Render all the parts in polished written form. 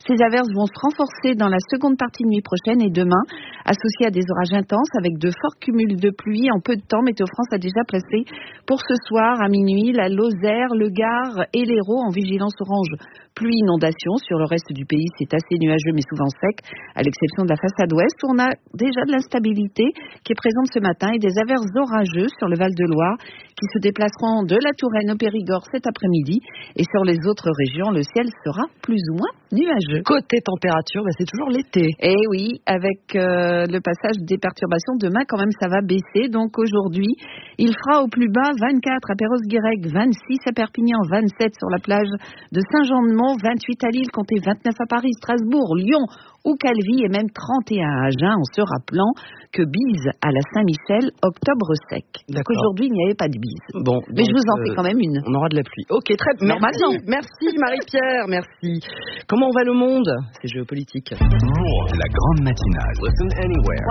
Ces averses vont se renforcer dans la seconde partie de nuit prochaine et demain, associées à des orages intenses avec de forts cumuls de pluie en peu de temps. Météo France a déjà placé pour ce soir à minuit la Lozère, le Gard et l'Hérault en vigilance orange. Pluie, inondation. Sur le reste du pays, c'est assez nuageux mais souvent sec, à l'exception de la façade ouest où on a déjà de l'instabilité qui est présente ce matin et des averses orageuses sur le Val-de-Loire qui se déplaceront de la Touraine au Périgord cet après-midi. Et sur les autres régions, le ciel sera plus ou moins nuageux. Côté température, c'est toujours l'été. Et oui, avec le passage des perturbations, demain quand même ça va baisser. Donc aujourd'hui, il fera au plus bas 24 à Perros-Guirec, 26 à Perpignan, 27 sur la plage de Saint-Jean-de-Mont, 28 à Lille, comptez 29 à Paris, Strasbourg, Lyon ou Calvi et même 31 à Agen, en se rappelant que bise à la Saint-Michel, octobre sec. Donc aujourd'hui, il n'y avait pas de bise. Bon, mais je vous en fais quand même une. On aura de la pluie. Ok, très bien. Merci Marie-Pierre, merci. Comment va le monde? C'est géopolitique. La grande matinale. Listen anywhere.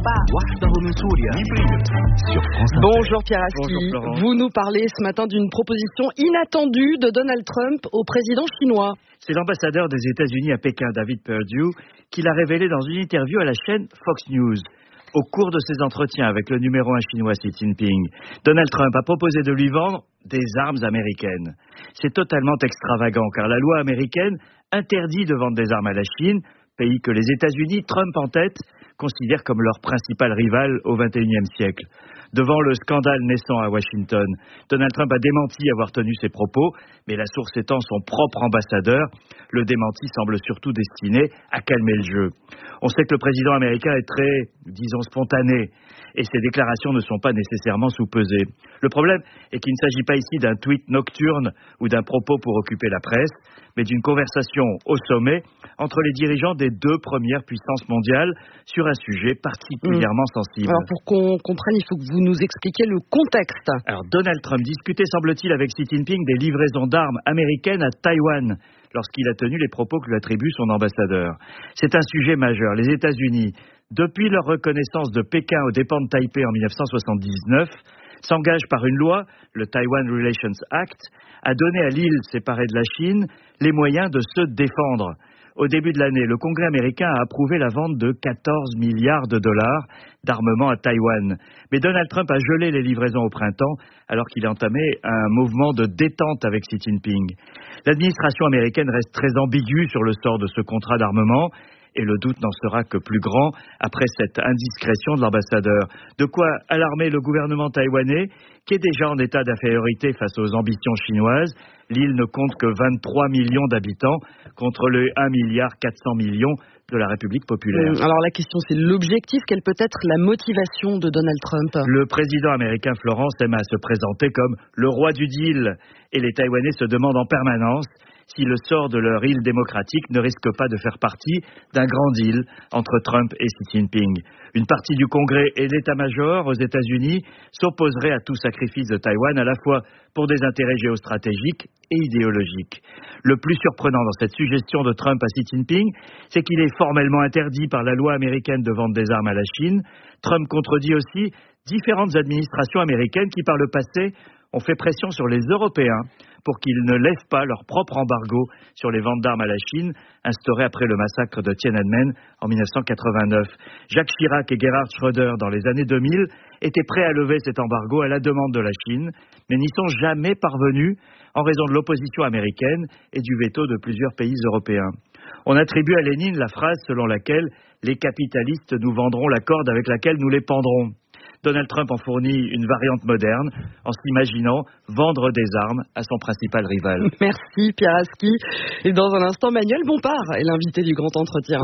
Sur France Inter. Bonjour Pierre Aski. Bonjour Florent. Vous nous parlez ce matin d'une proposition inattendue de Donald Trump au président chinois. C'est l'ambassadeur des États-Unis à Pékin, David Perdue, qui l'a révélé dans une interview à la chaîne Fox News. Au cours de ses entretiens avec le numéro 1 chinois Xi Jinping, Donald Trump a proposé de lui vendre des armes américaines. C'est totalement extravagant car la loi américaine interdit de vendre des armes à la Chine, pays que les États-Unis, Trump en tête, considèrent comme leur principal rival au XXIe siècle. Devant le scandale naissant à Washington, Donald Trump a démenti avoir tenu ses propos, mais la source étant son propre ambassadeur, le démenti semble surtout destiné à calmer le jeu. On sait que le président américain est très, disons, spontané, et ses déclarations ne sont pas nécessairement sous-pesées. Le problème est qu'il ne s'agit pas ici d'un tweet nocturne ou d'un propos pour occuper la presse, mais d'une conversation au sommet entre les dirigeants des deux premières puissances mondiales sur un sujet particulièrement sensible. Alors pour qu'on comprenne, il faut que vous nous expliquiez le contexte. Alors Donald Trump discutait, semble-t-il, avec Xi Jinping des livraisons d'armes américaines à Taïwan lorsqu'il a tenu les propos que lui attribue son ambassadeur. C'est un sujet majeur. Les États-Unis, depuis leur reconnaissance de Pékin aux dépens de Taipei en 1979, s'engagent par une loi, le Taiwan Relations Act, à donner à l'île séparée de la Chine les moyens de se défendre. Au début de l'année, le Congrès américain a approuvé la vente de 14 milliards de dollars d'armement à Taïwan. Mais Donald Trump a gelé les livraisons au printemps alors qu'il a entamé un mouvement de détente avec Xi Jinping. L'administration américaine reste très ambiguë sur le sort de ce contrat d'armement. Et le doute n'en sera que plus grand après cette indiscrétion de l'ambassadeur. De quoi alarmer le gouvernement taïwanais, qui est déjà en état d'infériorité face aux ambitions chinoises. L'île ne compte que 23 millions d'habitants contre le 1,4 milliard de la République populaire. Alors la question, c'est l'objectif. Quelle peut être la motivation de Donald Trump? Le président américain Florence aime à se présenter comme le roi du deal. Et les Taïwanais se demandent en permanence si le sort de leur île démocratique ne risque pas de faire partie d'un grand deal entre Trump et Xi Jinping. Une partie du Congrès et l'état-major aux États-Unis s'opposerait à tout sacrifice de Taïwan, à la fois pour des intérêts géostratégiques et idéologiques. Le plus surprenant dans cette suggestion de Trump à Xi Jinping, c'est qu'il est formellement interdit par la loi américaine de vendre des armes à la Chine. Trump contredit aussi différentes administrations américaines qui, par le passé, ont fait pression sur les Européens pour qu'ils ne lèvent pas leur propre embargo sur les ventes d'armes à la Chine, instauré après le massacre de Tiananmen en 1989. Jacques Chirac et Gerhard Schröder, dans les années 2000, étaient prêts à lever cet embargo à la demande de la Chine, mais n'y sont jamais parvenus en raison de l'opposition américaine et du veto de plusieurs pays européens. On attribue à Lénine la phrase selon laquelle « les capitalistes nous vendront la corde avec laquelle nous les pendrons ». Donald Trump en fournit une variante moderne en s'imaginant vendre des armes à son principal rival. Merci Pierre Aski. Et dans un instant, Manuel Bompard est l'invité du grand entretien.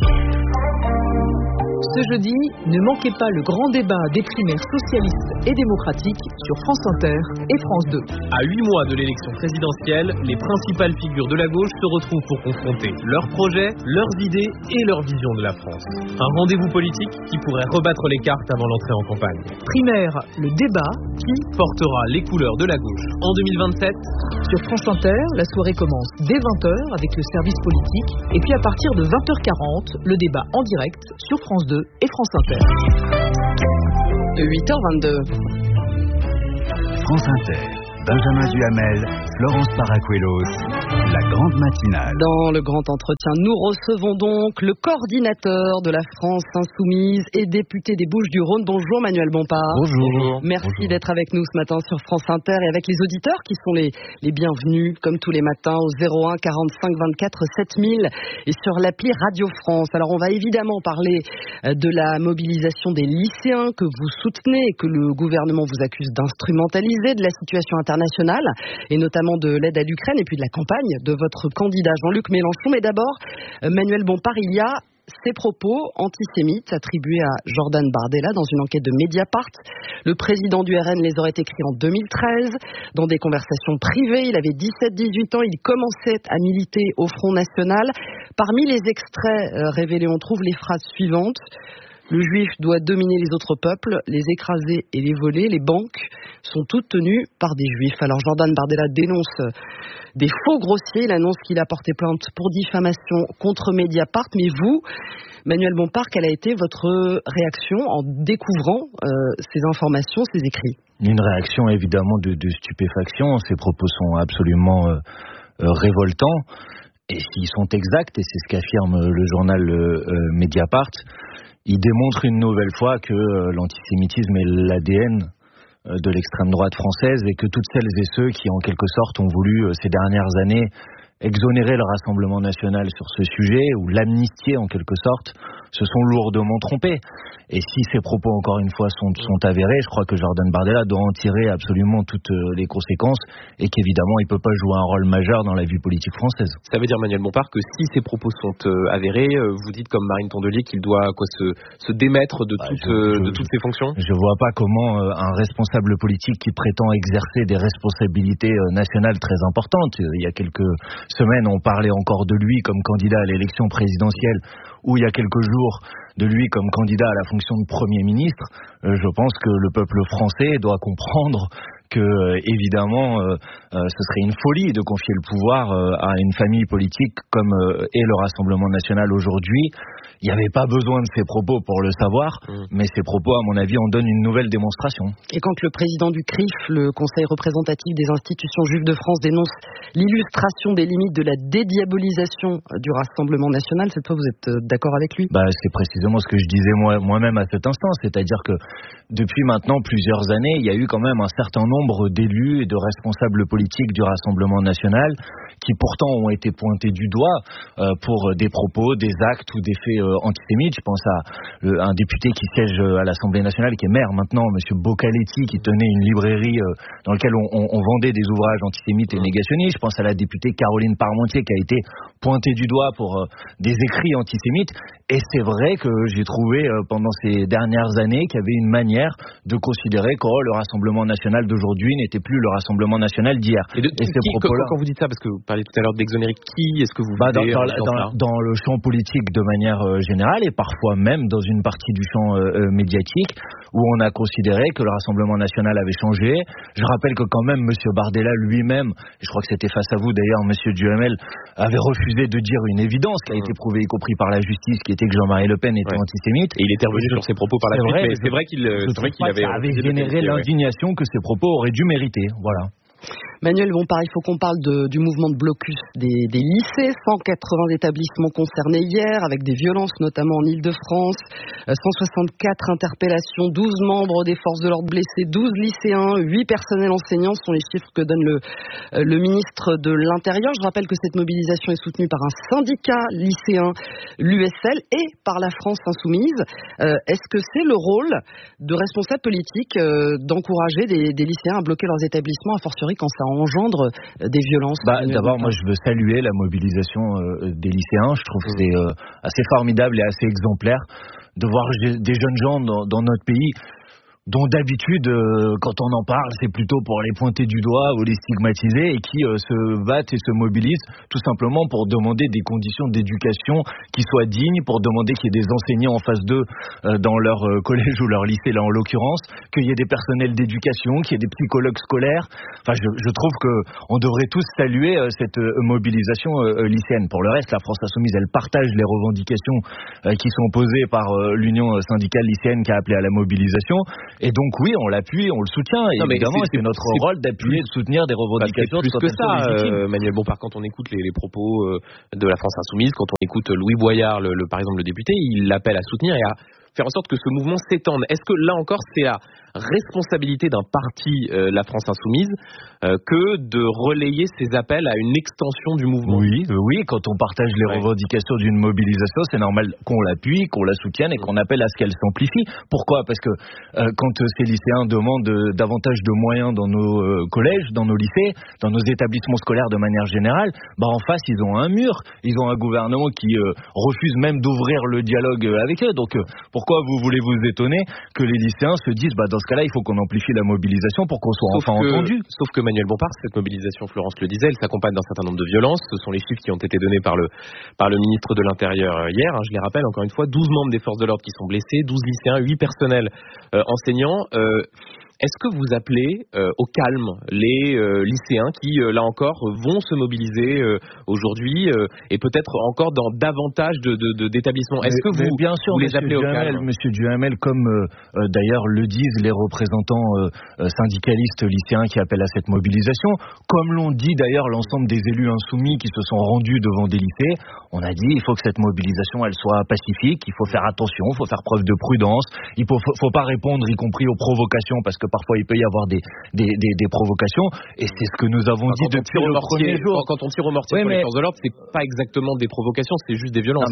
Ce jeudi, ne manquez pas le grand débat des primaires socialistes et démocratiques sur France Inter et France 2. À 8 mois de l'élection présidentielle, les principales figures de la gauche se retrouvent pour confronter leurs projets, leurs idées et leur vision de la France. Un rendez-vous politique qui pourrait rebattre les cartes avant l'entrée en campagne. Primaire, le débat Qui portera les couleurs de la gauche en 2027? Sur France Inter, la soirée commence dès 20h avec le service politique. Et puis à partir de 20h40, le débat en direct sur France 2 et France Inter. 8h22. France Inter, Benjamin Duhamel, Florence Paracuelos. La grande matinale. Dans le grand entretien, nous recevons donc le coordinateur de la France Insoumise et député des Bouches-du-Rhône. Bonjour Manuel Bompard. Bonjour. Merci d'être avec nous ce matin sur France Inter et avec les auditeurs qui sont les bienvenus, comme tous les matins, au 01 45 24 7000 et sur l'appli Radio France. Alors on va évidemment parler de la mobilisation des lycéens que vous soutenez et que le gouvernement vous accuse d'instrumentaliser, de la situation internationale et notamment de l'aide à l'Ukraine et puis de la campagne de votre candidat Jean-Luc Mélenchon. Mais d'abord, Manuel Bompard, il y a ces propos antisémites attribués à Jordan Bardella dans une enquête de Mediapart. Le président du RN les aurait écrits en 2013 dans des conversations privées. Il avait 17-18 ans, il commençait à militer au Front National. Parmi les extraits révélés, on trouve les phrases suivantes. Le juif doit dominer les autres peuples, les écraser et les voler. Les banques sont toutes tenues par des juifs. Alors Jordan Bardella dénonce des faux grossiers. Il annonce qu'il a porté plainte pour diffamation contre Mediapart. Mais vous, Manuel Bompard, quelle a été votre réaction en découvrant ces informations, ces écrits ? Une réaction évidemment de stupéfaction. Ces propos sont absolument révoltants. Et s'ils sont exacts, et c'est ce qu'affirme le journal Mediapart, il démontre une nouvelle fois que l'antisémitisme est l'ADN de l'extrême droite française et que toutes celles et ceux qui, en quelque sorte, ont voulu ces dernières années exonérer le Rassemblement national sur ce sujet ou l'amnistier en quelque sorte, se sont lourdement trompés. Et si ces propos, encore une fois, sont avérés, je crois que Jordan Bardella doit en tirer absolument toutes les conséquences et qu'évidemment, il ne peut pas jouer un rôle majeur dans la vie politique française. Ça veut dire, Manuel Bompard, que si ces propos sont avérés, vous dites comme Marine Tondelier qu'il doit se démettre de toutes ses fonctions ? Je ne vois pas comment un responsable politique qui prétend exercer des responsabilités nationales très importantes, il y a quelques semaines, on parlait encore de lui comme candidat à l'élection présidentielle, ou il y a quelques jours, de lui comme candidat à la fonction de Premier ministre. Je pense que le peuple français doit comprendre que, évidemment, ce serait une folie de confier le pouvoir à une famille politique comme est le Rassemblement national aujourd'hui. Il n'y avait pas besoin de ces propos pour le savoir, mais ces propos, à mon avis, en donnent une nouvelle démonstration. Et quand le président du CRIF, le Conseil représentatif des institutions juives de France, dénonce l'illustration des limites de la dédiabolisation du Rassemblement national, cette fois vous êtes d'accord avec lui ? C'est précisément ce que je disais moi-même à cet instant, c'est-à-dire que depuis maintenant plusieurs années, il y a eu quand même un certain nombre d'élus et de responsables politiques du Rassemblement national qui pourtant ont été pointés du doigt pour des propos, des actes ou des faits antisémites. Je pense à un député qui siège à l'Assemblée nationale, qui est maire maintenant, monsieur Boccaletti, qui tenait une librairie dans laquelle on vendait des ouvrages antisémites et négationnistes. Je pense à la députée Caroline Parmentier qui a été pointée du doigt pour des écrits antisémites. Et c'est vrai que j'ai trouvé pendant ces dernières années qu'il y avait une manière de considérer que le Rassemblement national d'aujourd'hui n'était plus le Rassemblement national d'hier. Et ces propos-là, quand vous dites ça, parce que vous parlez tout à l'heure d'exonérer qui, est-ce que vous visez dans le champ politique de manière générale et parfois même dans une partie du champ médiatique où on a considéré que le Rassemblement national avait changé. Je rappelle que quand même M. Bardella lui-même, et je crois que c'était face à vous d'ailleurs, M. Duhamel, avait refusé de dire une évidence qui a été prouvée, y compris par la justice, qui était que Jean-Marie Le Pen était antisémite. Et il était revenu sur ses propos par la suite, mais c'est vrai qu'il avait généré l'indignation que ces propos auraient dû mériter. Voilà. Manuel Bompard, il faut qu'on parle du mouvement de blocus des lycées. 180 établissements concernés hier, avec des violences notamment en Ile-de-France. 164 interpellations, 12 membres des forces de l'ordre blessés, 12 lycéens, 8 personnels enseignants sont les chiffres que donne le ministre de l'Intérieur. Je rappelle que cette mobilisation est soutenue par un syndicat lycéen, l'USL, et par la France Insoumise. Est-ce que c'est le rôle de responsables politiques d'encourager des lycéens à bloquer leurs établissements, a fortiori quand ça engendre des violences? D'abord, moi, je veux saluer la mobilisation des lycéens. Je trouve que c'est assez formidable et assez exemplaire de voir des jeunes gens dans notre pays dont d'habitude, quand on en parle, c'est plutôt pour les pointer du doigt ou les stigmatiser, et qui se battent et se mobilisent tout simplement pour demander des conditions d'éducation qui soient dignes, pour demander qu'il y ait des enseignants en face d'eux dans leur collège ou leur lycée, là en l'occurrence, qu'il y ait des personnels d'éducation, qu'il y ait des psychologues scolaires. Enfin, je trouve qu'on devrait tous saluer cette mobilisation lycéenne. Pour le reste, la France Insoumise, elle partage les revendications qui sont posées par l'Union syndicale lycéenne qui a appelé à la mobilisation. Et donc oui, on l'appuie, on le soutient. Et évidemment, c'est notre rôle d'appuyer, de soutenir des revendications. Plus que ça, Manuel Bompard, quand on écoute les propos de la France Insoumise, quand on écoute Louis Boyard, par exemple le député, il l'appelle à soutenir et à faire en sorte que ce mouvement s'étende. Est-ce que là encore, c'est la responsabilité d'un parti, la France Insoumise, que de relayer ces appels à une extension du mouvement? Oui, quand on partage les revendications d'une mobilisation, c'est normal qu'on l'appuie, qu'on la soutienne et qu'on appelle à ce qu'elle s'amplifie. Pourquoi ? Parce que quand ces lycéens demandent davantage de moyens dans nos collèges, dans nos lycées, dans nos établissements scolaires de manière générale, en face, ils ont un mur, ils ont un gouvernement qui refuse même d'ouvrir le dialogue avec eux. Donc, pourquoi vous voulez vous étonner que les lycéens se disent dans ce cas-là, il faut qu'on amplifie la mobilisation pour qu'on soit entendu. Sauf que Manuel Bompard, cette mobilisation, Florence le disait, elle s'accompagne d'un certain nombre de violences. Ce sont les chiffres qui ont été donnés par le ministre de l'Intérieur hier. Je les rappelle encore une fois, 12 membres des forces de l'ordre qui sont blessés, 12 lycéens, 8 personnels enseignants. Est-ce que vous appelez au calme les lycéens qui, là encore, vont se mobiliser aujourd'hui et peut-être encore dans davantage d'établissements? Est-ce que vous les appelez au calme? Monsieur Duhamel, comme d'ailleurs le disent les représentants syndicalistes lycéens qui appellent à cette mobilisation, comme l'ont dit d'ailleurs l'ensemble des élus insoumis qui se sont rendus devant des lycées, on a dit il faut que cette mobilisation elle soit pacifique, il faut faire attention, il faut faire preuve de prudence, il faut pas répondre y compris aux provocations parce que parfois il peut y avoir des provocations et c'est ce que nous avons dit depuis le premier jour. Quand on tire au mortier pour les forces de l'ordre, c'est pas exactement des provocations, c'est juste des violences.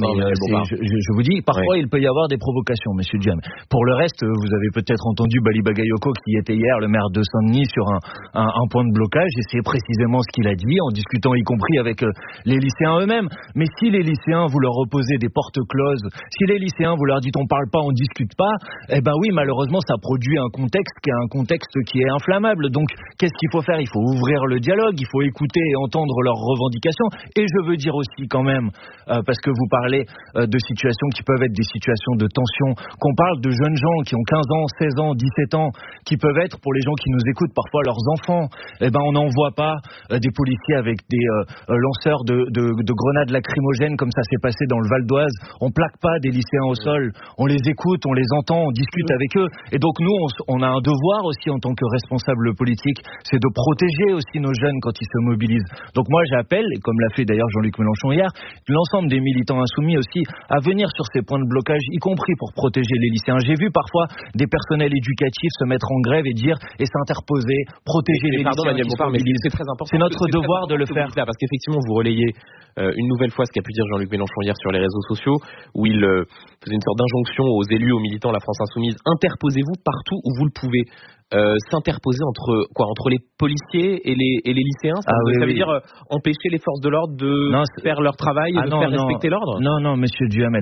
Je vous dis, parfois il peut y avoir des provocations, monsieur Diam. Pour le reste, vous avez peut-être entendu Bali Bagayoko qui était hier le maire de Saint-Denis sur un point de blocage et c'est précisément ce qu'il a dit en discutant y compris avec les lycéens eux-mêmes. Mais si les lycéens vous leur opposez des portes closes, si les lycéens vous leur dites on parle pas, on discute pas, oui malheureusement ça produit un contexte qui est inflammable. Donc qu'est-ce qu'il faut faire? Il faut ouvrir le dialogue, il faut écouter et entendre leurs revendications. Et je veux dire aussi quand même, parce que vous parlez de situations qui peuvent être des situations de tension, qu'on parle de jeunes gens qui ont 15 ans, 16 ans, 17 ans, qui peuvent être pour les gens qui nous écoutent parfois leurs enfants. On n'envoie pas des policiers avec des lanceurs de grenades lacrymogènes comme ça s'est passé dans le Val d'Oise. On plaque pas des lycéens au sol, on les écoute, on les entend, on discute avec eux. Et donc nous, on a un devoir aussi en tant que responsable politique, c'est de protéger aussi nos jeunes quand ils se mobilisent. Donc moi j'appelle, et comme l'a fait d'ailleurs Jean-Luc Mélenchon hier, l'ensemble des militants insoumis aussi à venir sur ces points de blocage, y compris pour protéger les lycéens. J'ai vu parfois des personnels éducatifs se mettre en grève et s'interposer, protéger les lycéens qui se mobilisent. C'est très important. C'est notre devoir de le faire. Là, parce qu'effectivement vous relayez une nouvelle fois ce qu'a pu dire Jean-Luc Mélenchon hier sur les réseaux sociaux, où il faisait une sorte d'injonction aux élus, aux militants de la France Insoumise, interposez-vous partout où vous le pouvez. S'interposer entre les policiers et les lycéens, ça veut dire empêcher les forces de l'ordre de faire leur travail et de faire respecter l'ordre? Non, monsieur Duhamel.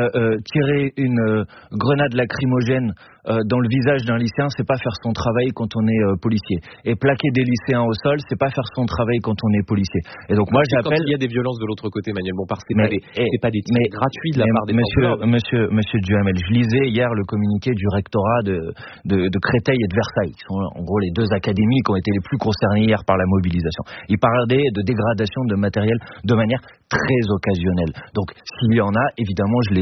Tirer une grenade lacrymogène dans le visage d'un lycéen, c'est pas faire son travail quand on est policier. Et plaquer des lycéens au sol, c'est pas faire son travail quand on est policier. Et donc moi j'appelle. Quand il y a des violences de l'autre côté, Manuel Bompard, c'est pas des tirs gratuits de la part des forces de l'ordre. Monsieur Duhamel, je lisais hier le communiqué du rectorat de Créteil et de Versailles, qui sont en gros les deux académies qui ont été les plus concernées hier par la mobilisation. Ils parlaient de dégradation de matériel de manière très occasionnelle. Donc s'il y en a, évidemment, je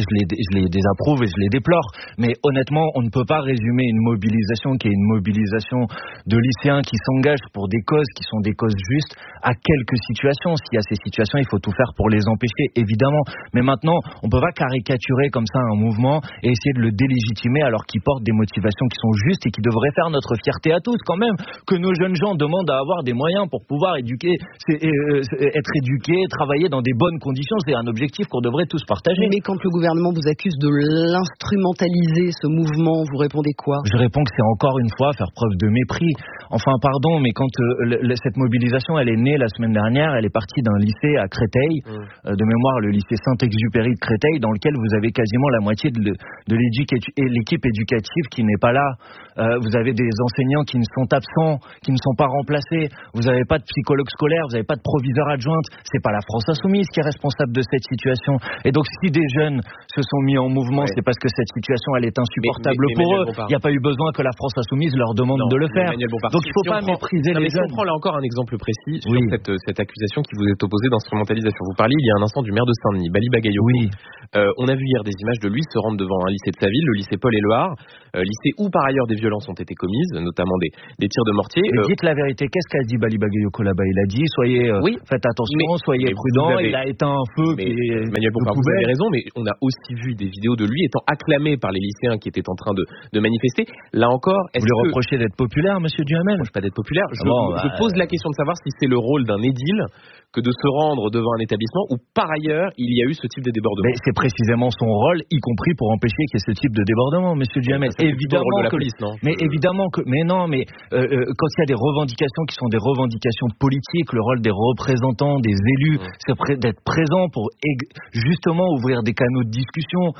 les désapprouve et je les déplore. Mais honnêtement, on ne peut pas résumer une mobilisation qui est une mobilisation de lycéens qui s'engagent pour des causes qui sont des causes justes à quelques situations. S'il y a ces situations, il faut tout faire pour les empêcher, évidemment. Mais maintenant, on ne peut pas caricaturer comme ça un mouvement et essayer de le délégitimer alors qu'il porte des motivations qui sont justes et qui devraient faire notre fierté à tous quand même. Que nos jeunes gens demandent à avoir des moyens pour pouvoir être éduqués, travailler dans des bonnes conditions, c'est un objectif qu'on devrait tous partager. Mais quand le gouvernement vous accuse de l'instrumentaliser, ce mouvement, vous répondez quoi? Je réponds que c'est encore une fois faire preuve de mépris. Enfin, pardon, mais quand cette mobilisation, elle est née la semaine dernière, elle est partie d'un lycée à Créteil, de mémoire le lycée Saint-Exupéry de Créteil, dans lequel vous avez quasiment la moitié de l'équipe éducative qui n'est pas là. Vous vous avez des enseignants qui ne sont absents, qui ne sont pas remplacés, vous n'avez pas de psychologue scolaire, vous n'avez pas de proviseur adjointe, c'est pas la France Insoumise qui est responsable de cette situation. Et donc si des jeunes se sont mis en mouvement, c'est parce que cette situation elle est insupportable pour eux. Il n'y a pas eu besoin que la France Insoumise leur demande de le faire. Donc il ne faut pas mépriser les jeunes. Si on prend là encore un exemple précis sur cette accusation qui vous est opposée d'instrumentalisation. Vous parliez il y a un instant du maire de Saint-Denis, Bali Bagayoko. On a vu hier des images de lui se rendre devant un lycée de sa ville, le lycée Paul-Éluard, lycée où par ailleurs des violences ont été commises, notamment des tirs de mortier. Dites la vérité, qu'est-ce qu'a dit Bali Bagayoko là-bas? Il a dit faites attention, soyez prudents, il a éteint un feu. Emmanuel Bompard, vous avez raison, mais on a aussi vu des vidéos de lui étant acclamé par les lycéens qui étaient en train de manifester. Là encore, vous lui reprochez d'être populaire, monsieur Duhamel? Je ne pas d'être populaire. Je pose la question de savoir si c'est le rôle d'un édile que de se rendre devant un établissement où par ailleurs il y a eu ce type de débordement. Mais c'est précisément son rôle, y compris pour empêcher qu'il y ait ce type de débordement, monsieur Duhamel. Évidemment le rôle de la police, non? Mais évidemment que, quand il y a des revendications qui sont des revendications politiques, le rôle des représentants, des élus, c'est d'être présent pour justement ouvrir des canaux de discussion,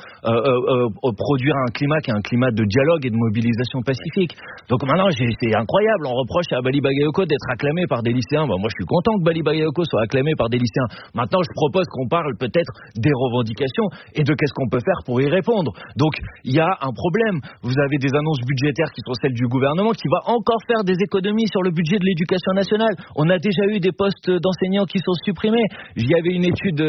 produire un climat qui est un climat de dialogue et de mobilisation pacifique. Donc maintenant, c'est incroyable, on reproche à Bali Bagayoko d'être acclamé par des lycéens. Moi, je suis content que Bali Bagayoko soit acclamé par des lycéens. Maintenant, je propose qu'on parle peut-être des revendications et de qu'est-ce qu'on peut faire pour y répondre. Donc, il y a un problème. Vous avez des annonces budgétaires qui sont celles du gouvernement qui va encore faire des économies sur le budget de l'éducation nationale. On a déjà eu des postes d'enseignants qui sont supprimés. Il y avait une étude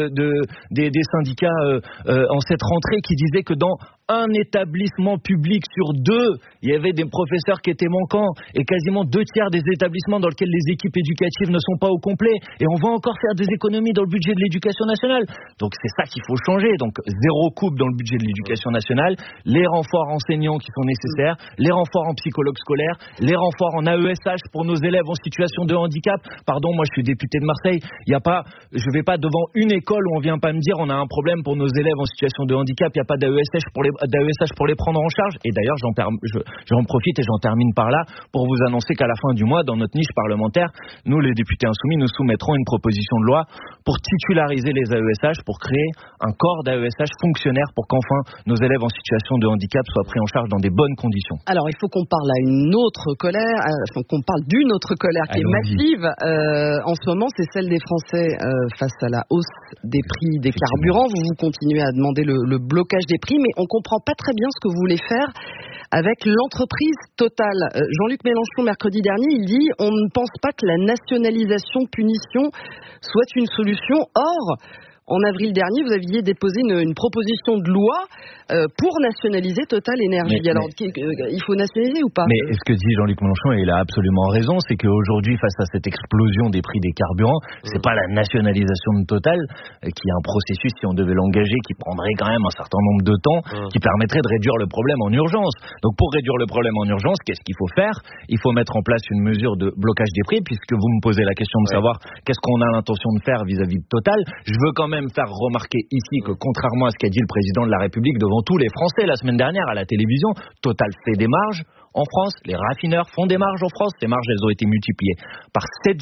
des syndicats en cette rentrée qui disait que dans un établissement public sur 2, il y avait des professeurs qui étaient manquants et quasiment 2 tiers des établissements dans lesquels les équipes éducatives ne sont pas au complet. Et on va encore faire des économies dans le budget de l'éducation nationale. Donc c'est ça qu'il faut changer. Donc 0 coupe dans le budget de l'éducation nationale, les renforts enseignants qui sont nécessaires, les renforts en psychologue scolaire, les renforts en AESH pour nos élèves en situation de handicap. Pardon, moi je suis député de Marseille. Je vais pas devant une école où on vient pas me dire on a un problème pour nos élèves en situation de handicap. Il n'y a pas d'AESH pour les prendre en charge. Et d'ailleurs, j'en profite et j'en termine par là pour vous annoncer qu'à la fin du mois, dans notre niche parlementaire, nous, les députés insoumis, nous soumettrons une proposition de loi pour titulariser les AESH, pour créer un corps d'AESH fonctionnaire pour qu'enfin nos élèves en situation de handicap soient pris en charge dans des bonnes conditions. Alors, il faut qu'on parle à une autre colère, qu'on parle d'une autre colère qui est massive. En ce moment, c'est celle des Français face à la hausse des prix des carburants. Vous continuez à demander le blocage des prix, mais on comprend pas très bien ce que vous voulez faire avec l'entreprise Total. Jean-Luc Mélenchon, mercredi dernier, il dit « On ne pense pas que la nationalisation-punition soit une solution. » Or, en avril dernier, vous aviez déposé une proposition de loi pour nationaliser Total Énergie. Alors, il faut nationaliser ou pas? Mais ce que dit Jean-Luc Mélenchon, et il a absolument raison, c'est qu'aujourd'hui, face à cette explosion des prix des carburants, c'est pas la nationalisation de Total qui est un processus, si on devait l'engager, qui prendrait quand même un certain nombre de temps, qui permettrait de réduire le problème en urgence. Donc, pour réduire le problème en urgence, qu'est-ce qu'il faut faire? Il faut mettre en place une mesure de blocage des prix, puisque vous me posez la question de savoir qu'est-ce qu'on a l'intention de faire vis-à-vis de Total. Je veux quand même faire remarquer ici que contrairement à ce qu'a dit le président de la République devant tous les Français la semaine dernière à la télévision, Total fait des marges. En France, les raffineurs font des marges en France. Ces marges, elles ont été multipliées par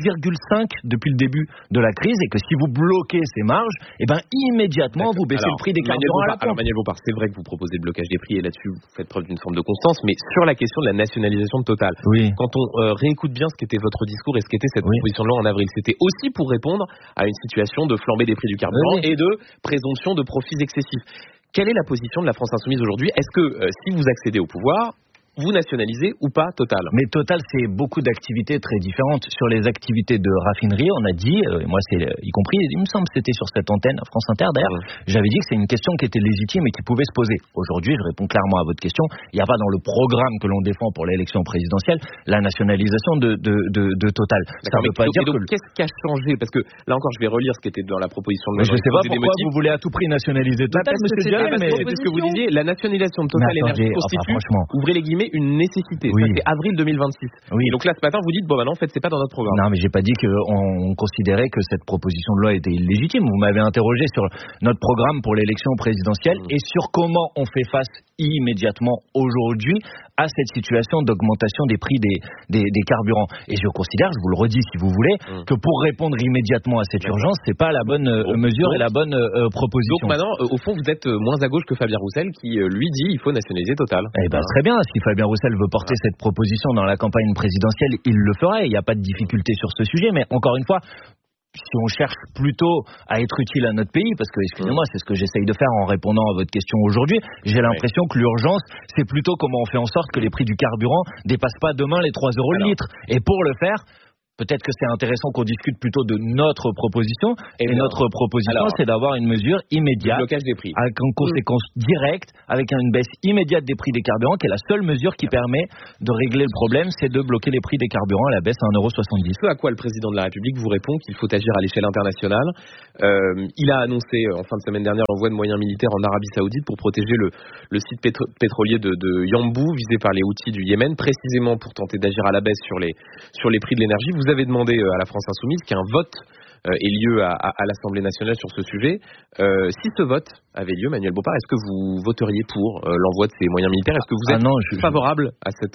7,5 depuis le début de la crise. Et que si vous bloquez ces marges, immédiatement, vous baissez le prix des carburants à la pompe. Alors, Emmanuel Bompard, c'est vrai que vous proposez le blocage des prix et là-dessus, vous faites preuve d'une forme de constance. Mais sur la question de la nationalisation de Total, quand on réécoute bien ce qu'était votre discours et ce qu'était cette proposition de loi en avril, c'était aussi pour répondre à une situation de flambée des prix du carburant et de présomption de profits excessifs. Quelle est la position de la France Insoumise aujourd'hui? Est-ce que si vous accédez au pouvoir, vous nationalisez ou pas Total? Mais Total, c'est beaucoup d'activités très différentes. Sur les activités de raffinerie, on a dit, moi c'est y compris, il me semble que c'était sur cette antenne, France Inter d'ailleurs, j'avais dit que c'est une question qui était légitime et qui pouvait se poser. Aujourd'hui, je réponds clairement à votre question, il n'y a pas dans le programme que l'on défend pour l'élection présidentielle la nationalisation de Total. Ça veut pas dire que... Qu'est-ce qui a changé? Parce que là encore, je vais relire ce qui était dans la proposition de loi. Je ne sais pas pourquoi vous voulez à tout prix nationaliser Total, monsieur Duhamel, mais c'était ce que vous disiez, la nationalisation de Total Énergie constitue, ouvrez les guillemets, une nécessité. Ça, c'est avril 2026. Oui. Et donc là, ce matin, vous dites, non, en fait, c'est pas dans notre programme. Non, mais j'ai pas dit qu'on considérait que cette proposition de loi était illégitime. Vous m'avez interrogé sur notre programme pour l'élection présidentielle et sur comment on fait face immédiatement aujourd'hui à cette situation d'augmentation des prix des carburants. Et je considère, je vous le redis si vous voulez, que pour répondre immédiatement à cette urgence, c'est pas la bonne mesure et la bonne proposition. Donc maintenant, au fond, vous êtes moins à gauche que Fabien Roussel qui, lui, dit il faut nationaliser Total. Très bien. Ce qu'il Fabien Roussel veut porter cette proposition dans la campagne présidentielle, il le ferait. Il n'y a pas de difficulté sur ce sujet. Mais encore une fois, si on cherche plutôt à être utile à notre pays, parce que, excusez-moi, c'est ce que j'essaye de faire en répondant à votre question aujourd'hui, j'ai l'impression que l'urgence, c'est plutôt comment on fait en sorte que les prix du carburant dépassent pas demain les 3 € le litre. Et pour le faire, peut-être que c'est intéressant qu'on discute plutôt de notre proposition. Et notre proposition, c'est d'avoir une mesure immédiate, blocage des prix, avec une conséquence directe, avec une baisse immédiate des prix des carburants, qui est la seule mesure qui permet de régler le problème, c'est de bloquer les prix des carburants à la baisse à 1,70 €. Ce à quoi le président de la République vous répond qu'il faut agir à l'échelle internationale. Il a annoncé en fin de semaine dernière l'envoi de moyens militaires en Arabie Saoudite pour protéger le site pétrolier de Yanbu, visé par les Houthis du Yémen, précisément pour tenter d'agir à la baisse sur les prix de l'énergie. Vous avez demandé à la France Insoumise qu'un vote ait lieu à l'Assemblée nationale sur ce sujet. Si ce vote avait lieu, Manuel Bompard, est-ce que vous voteriez pour l'envoi de ces moyens militaires? Est-ce que vous êtes favorable à cette...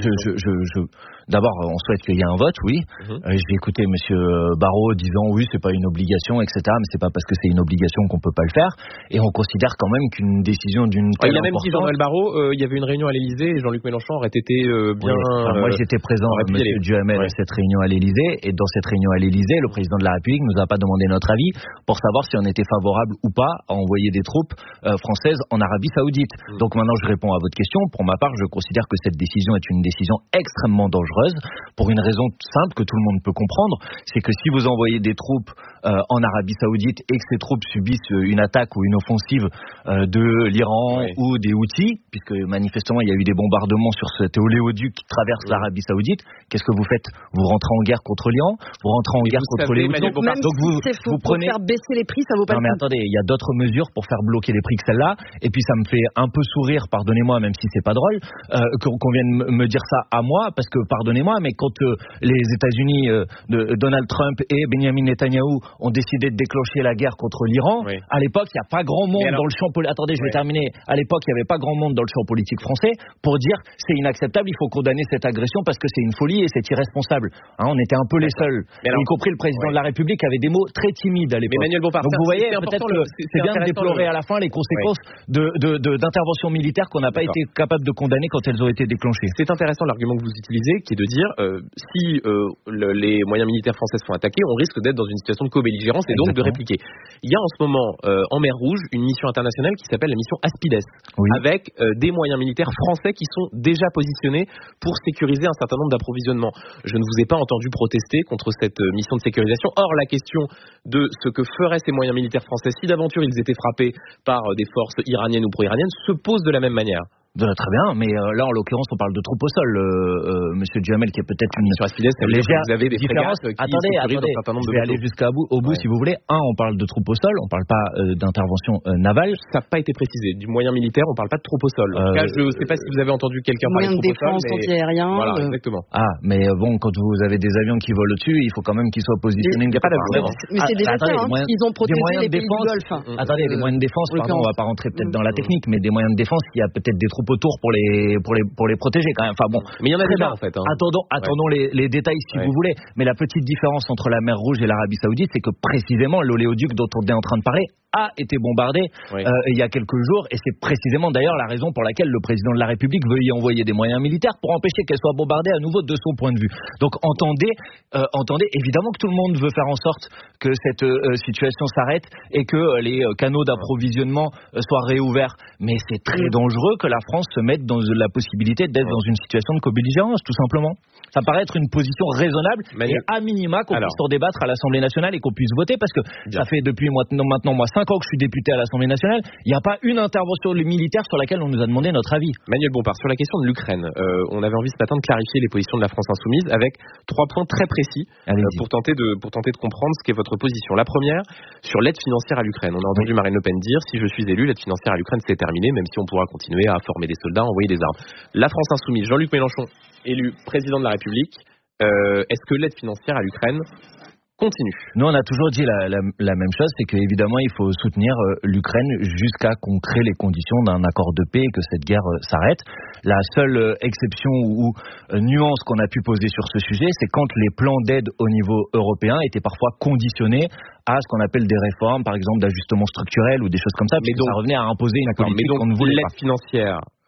D'abord, on souhaite qu'il y ait un vote, oui. J'ai écouté Monsieur Barrot disant oui, c'est pas une obligation, etc. Mais c'est pas parce que c'est une obligation qu'on peut pas le faire. Et on considère quand même qu'une décision d'une telle il a même importance... dit, Jean-Noël Barrot, il y avait une réunion à l'Élysée et Jean-Luc Mélenchon aurait été bien... moi, j'étais présent, Monsieur Duhamel, à cette réunion à l'Élysée. Et dans cette réunion à l'Élysée, le président de la République nous a pas demandé notre avis pour savoir si on était favorable ou pas à envoyer des troupes françaises en Arabie Saoudite. Donc maintenant, je réponds à votre question. Pour ma part, je considère que cette décision est une décision extrêmement dangereuse pour une raison simple que tout le monde peut comprendre, c'est que si vous envoyez des troupes en Arabie Saoudite et que ces troupes subissent une attaque ou une offensive de l'Iran ou des Houthis, puisque manifestement il y a eu des bombardements sur cet oléoduc qui traverse l'Arabie Saoudite, qu'est-ce que vous faites? Vous rentrez en guerre contre l'Iran, vous rentrez en guerre contre les Houthis. Donc vous prenez... Pour faire baisser les prix, ça vaut pas le coup. Non mais attendez, il y a d'autres mesures pour faire bloquer les prix que celle-là. Et puis ça me fait un peu sourire, pardonnez-moi, même si c'est pas drôle, qu'on vienne me dire ça à moi, parce que pardonnez-moi, mais quand les États-Unis de Donald Trump et Benjamin Netanyahou ont décidé de déclencher la guerre contre l'Iran, à l'époque, il n'y a pas grand monde dans le champ politique. Attendez, je vais terminer. À l'époque, il n'y avait pas grand monde dans le champ politique français pour dire c'est inacceptable, il faut condamner cette agression parce que c'est une folie et c'est irresponsable. On était un peu les seuls, y compris le président de la République avait des mots très timides à l'époque. Donc vous voyez, peut-être que c'est bien de déplorer à la fin les conséquences d'interventions militaires qu'on n'a pas été capable de condamner quand elles ont été déclenchées. C'est intéressant l'argument que vous utilisez, qui est de dire si les moyens militaires français sont attaqués, on risque d'être dans une situation de co-belligérance et donc de répliquer. Il y a en ce moment en mer Rouge une mission internationale qui s'appelle la mission Aspides, avec des moyens militaires français qui sont déjà positionnés pour sécuriser un certain nombre d'approvisionnements. Je ne vous ai pas entendu protester contre cette mission de sécurisation. Or, la question de ce que feraient ces moyens militaires français si d'aventure ils étaient frappés par des forces iraniennes ou pro-iraniennes se pose de la même manière. Très bien, mais là en l'occurrence on parle de troupes au sol, Monsieur Duhamel, qui est peut-être une légère vous avez des différence. Attendez, je vais aller au bout si vous voulez. On parle de troupes au sol, on parle pas d'intervention navale. Ça n'a pas été précisé. Du moyen militaire, on parle pas de troupes au sol. En tout cas, je ne sais pas si vous avez entendu quelqu'un parler de troupes au sol. Moyen de défense anti-aérien. Voilà, exactement. Mais bon, quand vous avez des avions qui volent au-dessus, il faut quand même qu'ils soient positionnés. Il n'y a pas d'avion. Mais c'est déjà ça, ils ont protégé les pays du Golfe. Attendez, les moyens de défense, pardon, on va pas rentrer peut-être dans la technique, mais des moyens de défense, il y a peut-être des troupes autour pour les protéger quand même. Enfin bon. Mais il y en a déjà en fait. Attendons les détails si vous voulez. Mais la petite différence entre la mer Rouge et l'Arabie Saoudite, c'est que précisément l'oléoduc dont on est en train de parler a été bombardé il y a quelques jours, et c'est précisément d'ailleurs la raison pour laquelle le président de la République veut y envoyer des moyens militaires pour empêcher qu'elle soit bombardée à nouveau de son point de vue. Donc entendez, évidemment que tout le monde veut faire en sorte que cette situation s'arrête et que les canaux d'approvisionnement soient réouverts. Mais c'est très dangereux que la France se mette dans la possibilité d'être dans une situation de co-belligérance, tout simplement. Ça paraît être une position raisonnable et à minima qu'on puisse en débattre à l'Assemblée nationale et qu'on puisse voter, parce que ça fait depuis maintenant 5 ans que je suis député à l'Assemblée nationale, il n'y a pas une intervention militaire sur laquelle on nous a demandé notre avis. Manuel Bompard, sur la question de l'Ukraine, on avait envie ce matin de clarifier les positions de la France Insoumise avec 3 points très précis pour tenter de comprendre ce qu'est votre position. La première, sur l'aide financière à l'Ukraine. On a entendu Marine Le Pen dire, si je suis élu, l'aide financière à l'Ukraine c'est terminé, même si on pourra continuer à former des soldats, envoyer des armes. La France Insoumise, Jean-Luc Mélenchon, élu président de la République, est-ce que l'aide financière à l'Ukraine continue? Nous, on a toujours dit la même chose, c'est qu'évidemment, il faut soutenir l'Ukraine jusqu'à qu'on crée les conditions d'un accord de paix et que cette guerre s'arrête. La seule exception ou nuance qu'on a pu poser sur ce sujet, c'est quand les plans d'aide au niveau européen étaient parfois conditionnés à ce qu'on appelle des réformes, par exemple d'ajustement structurel ou des choses comme ça, mais donc ça revenait à imposer une politique qu'on ne voulait pas. L'aide financière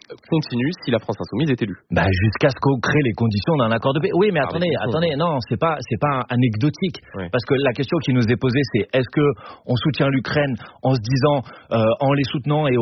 continue si la France Insoumise est élue. Jusqu'à ce qu'on crée les conditions d'un accord de paix. Oui, mais attendez, non, c'est pas anecdotique. Oui. Parce que la question qui nous est posée, c'est est-ce que on soutient l'Ukraine en se disant, en les soutenant et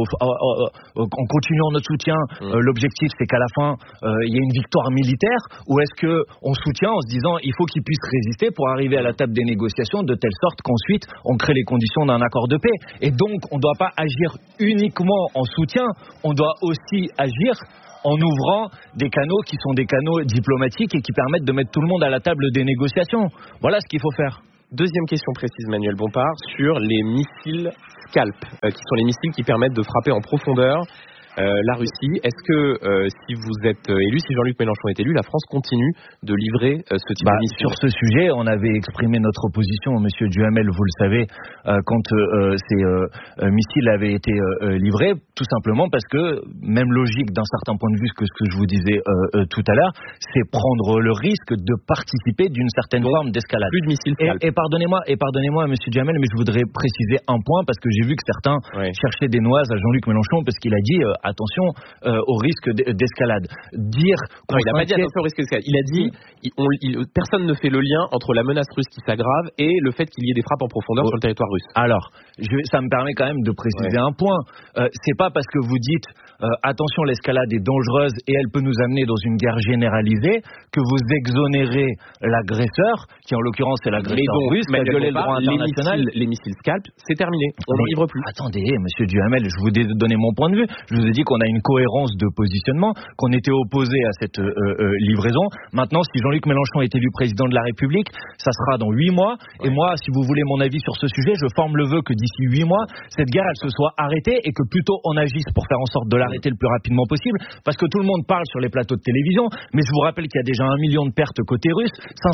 en continuant notre soutien, l'objectif c'est qu'à la fin il y ait une victoire militaire, ou est-ce que on soutient en se disant il faut qu'ils puissent résister pour arriver à la table des négociations de telle sorte qu'ensuite on crée les conditions d'un accord de paix. Et donc on ne doit pas agir uniquement en soutien, on doit aussi agir en ouvrant des canaux qui sont des canaux diplomatiques et qui permettent de mettre tout le monde à la table des négociations. Voilà ce qu'il faut faire. Deuxième question précise, Manuel Bompard, sur les missiles Scalp, qui sont les missiles qui permettent de frapper en profondeur la Russie. Est-ce que si vous êtes élu, si Jean-Luc Mélenchon est élu, la France continue de livrer ce type de mission? Sur ce sujet, on avait exprimé notre opposition, Monsieur Duhamel, vous le savez, quand ces missiles avaient été livrés, tout simplement parce que, même logique d'un certain point de vue, que ce que je vous disais tout à l'heure, c'est prendre le risque de participer d'une certaine forme d'escalade. Plus de missiles. Et pardonnez-moi, Monsieur Duhamel, mais je voudrais préciser un point, parce que j'ai vu que certains cherchaient des noises à Jean-Luc Mélenchon, parce qu'il a dit attention au risque d'escalade. Il n'a pas dit attention au risque d'escalade. Il a dit personne ne fait le lien entre la menace russe qui s'aggrave et le fait qu'il y ait des frappes en profondeur sur le territoire russe. Alors, ça me permet quand même de préciser un point. C'est pas parce que vous dites attention, l'escalade est dangereuse et elle peut nous amener dans une guerre généralisée que vous exonérez l'agresseur, qui en l'occurrence est l'agresseur russe, qui a violé le droit international. Les missiles Scalp, c'est terminé. On n'en livre plus. Attendez, Monsieur Duhamel, je vous ai donné mon point de vue. Je vous ai dit qu'on a une cohérence de positionnement, qu'on était opposé à cette livraison. Maintenant, si Jean-Luc Mélenchon est élu président de la République, ça sera dans 8 mois. Et moi, si vous voulez mon avis sur ce sujet, je forme le vœu que d'ici 8 mois, cette guerre, elle se soit arrêtée et que plutôt on agisse pour faire en sorte de l'arrêter le plus rapidement possible. Parce que tout le monde parle sur les plateaux de télévision, mais je vous rappelle qu'il y a déjà 1 million de pertes côté russe,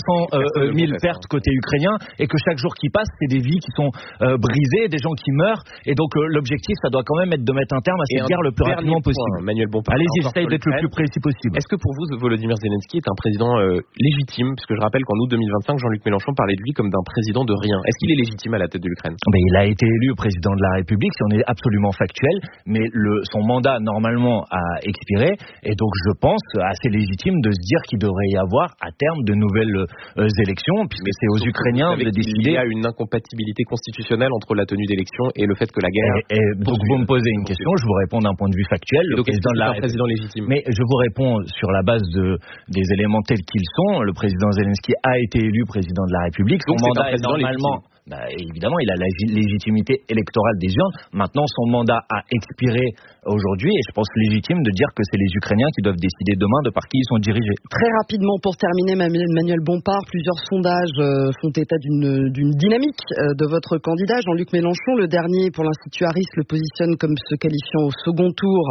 500 000 pertes côté ukrainien, et que chaque jour qui passe, c'est des vies qui sont brisées, des gens qui meurent. Et donc l'objectif, ça doit quand même être de mettre un terme à cette guerre le plus rapidement possible. Manuel Bompard, allez-y, j'essaye d'être le plus précis possible. Est-ce que pour vous, Volodymyr Zelensky est un président légitime? Parce que je rappelle qu'en août 2025, Jean-Luc Mélenchon parlait de lui comme d'un président de rien. Est-ce qu'il est légitime à la tête de l'Ukraine? Il a été élu président de la République, si on est absolument factuel, mais son mandat normalement a expiré, et donc je pense assez légitime de se dire qu'il devrait y avoir à terme de nouvelles élections, puisque c'est aux Ukrainiens de décider. Il y a une incompatibilité constitutionnelle entre la tenue d'élections et le fait que la guerre. Donc vous me posez une question, je vous réponds d'un point de vue factuel. Le président légitime. Mais je vous réponds sur la base des éléments tels qu'ils sont. Le président Zelensky a été élu président de la République. Son mandat est normalement. Évidemment, il a la légitimité électorale des urnes. Maintenant, son mandat a expiré aujourd'hui, et je pense légitime de dire que c'est les Ukrainiens qui doivent décider demain de par qui ils sont dirigés. Très rapidement, pour terminer, Manuel Bompard, plusieurs sondages font état d'une dynamique de votre candidat, Jean-Luc Mélenchon. Le dernier, pour l'Institut Harris, le positionne comme se qualifiant au second tour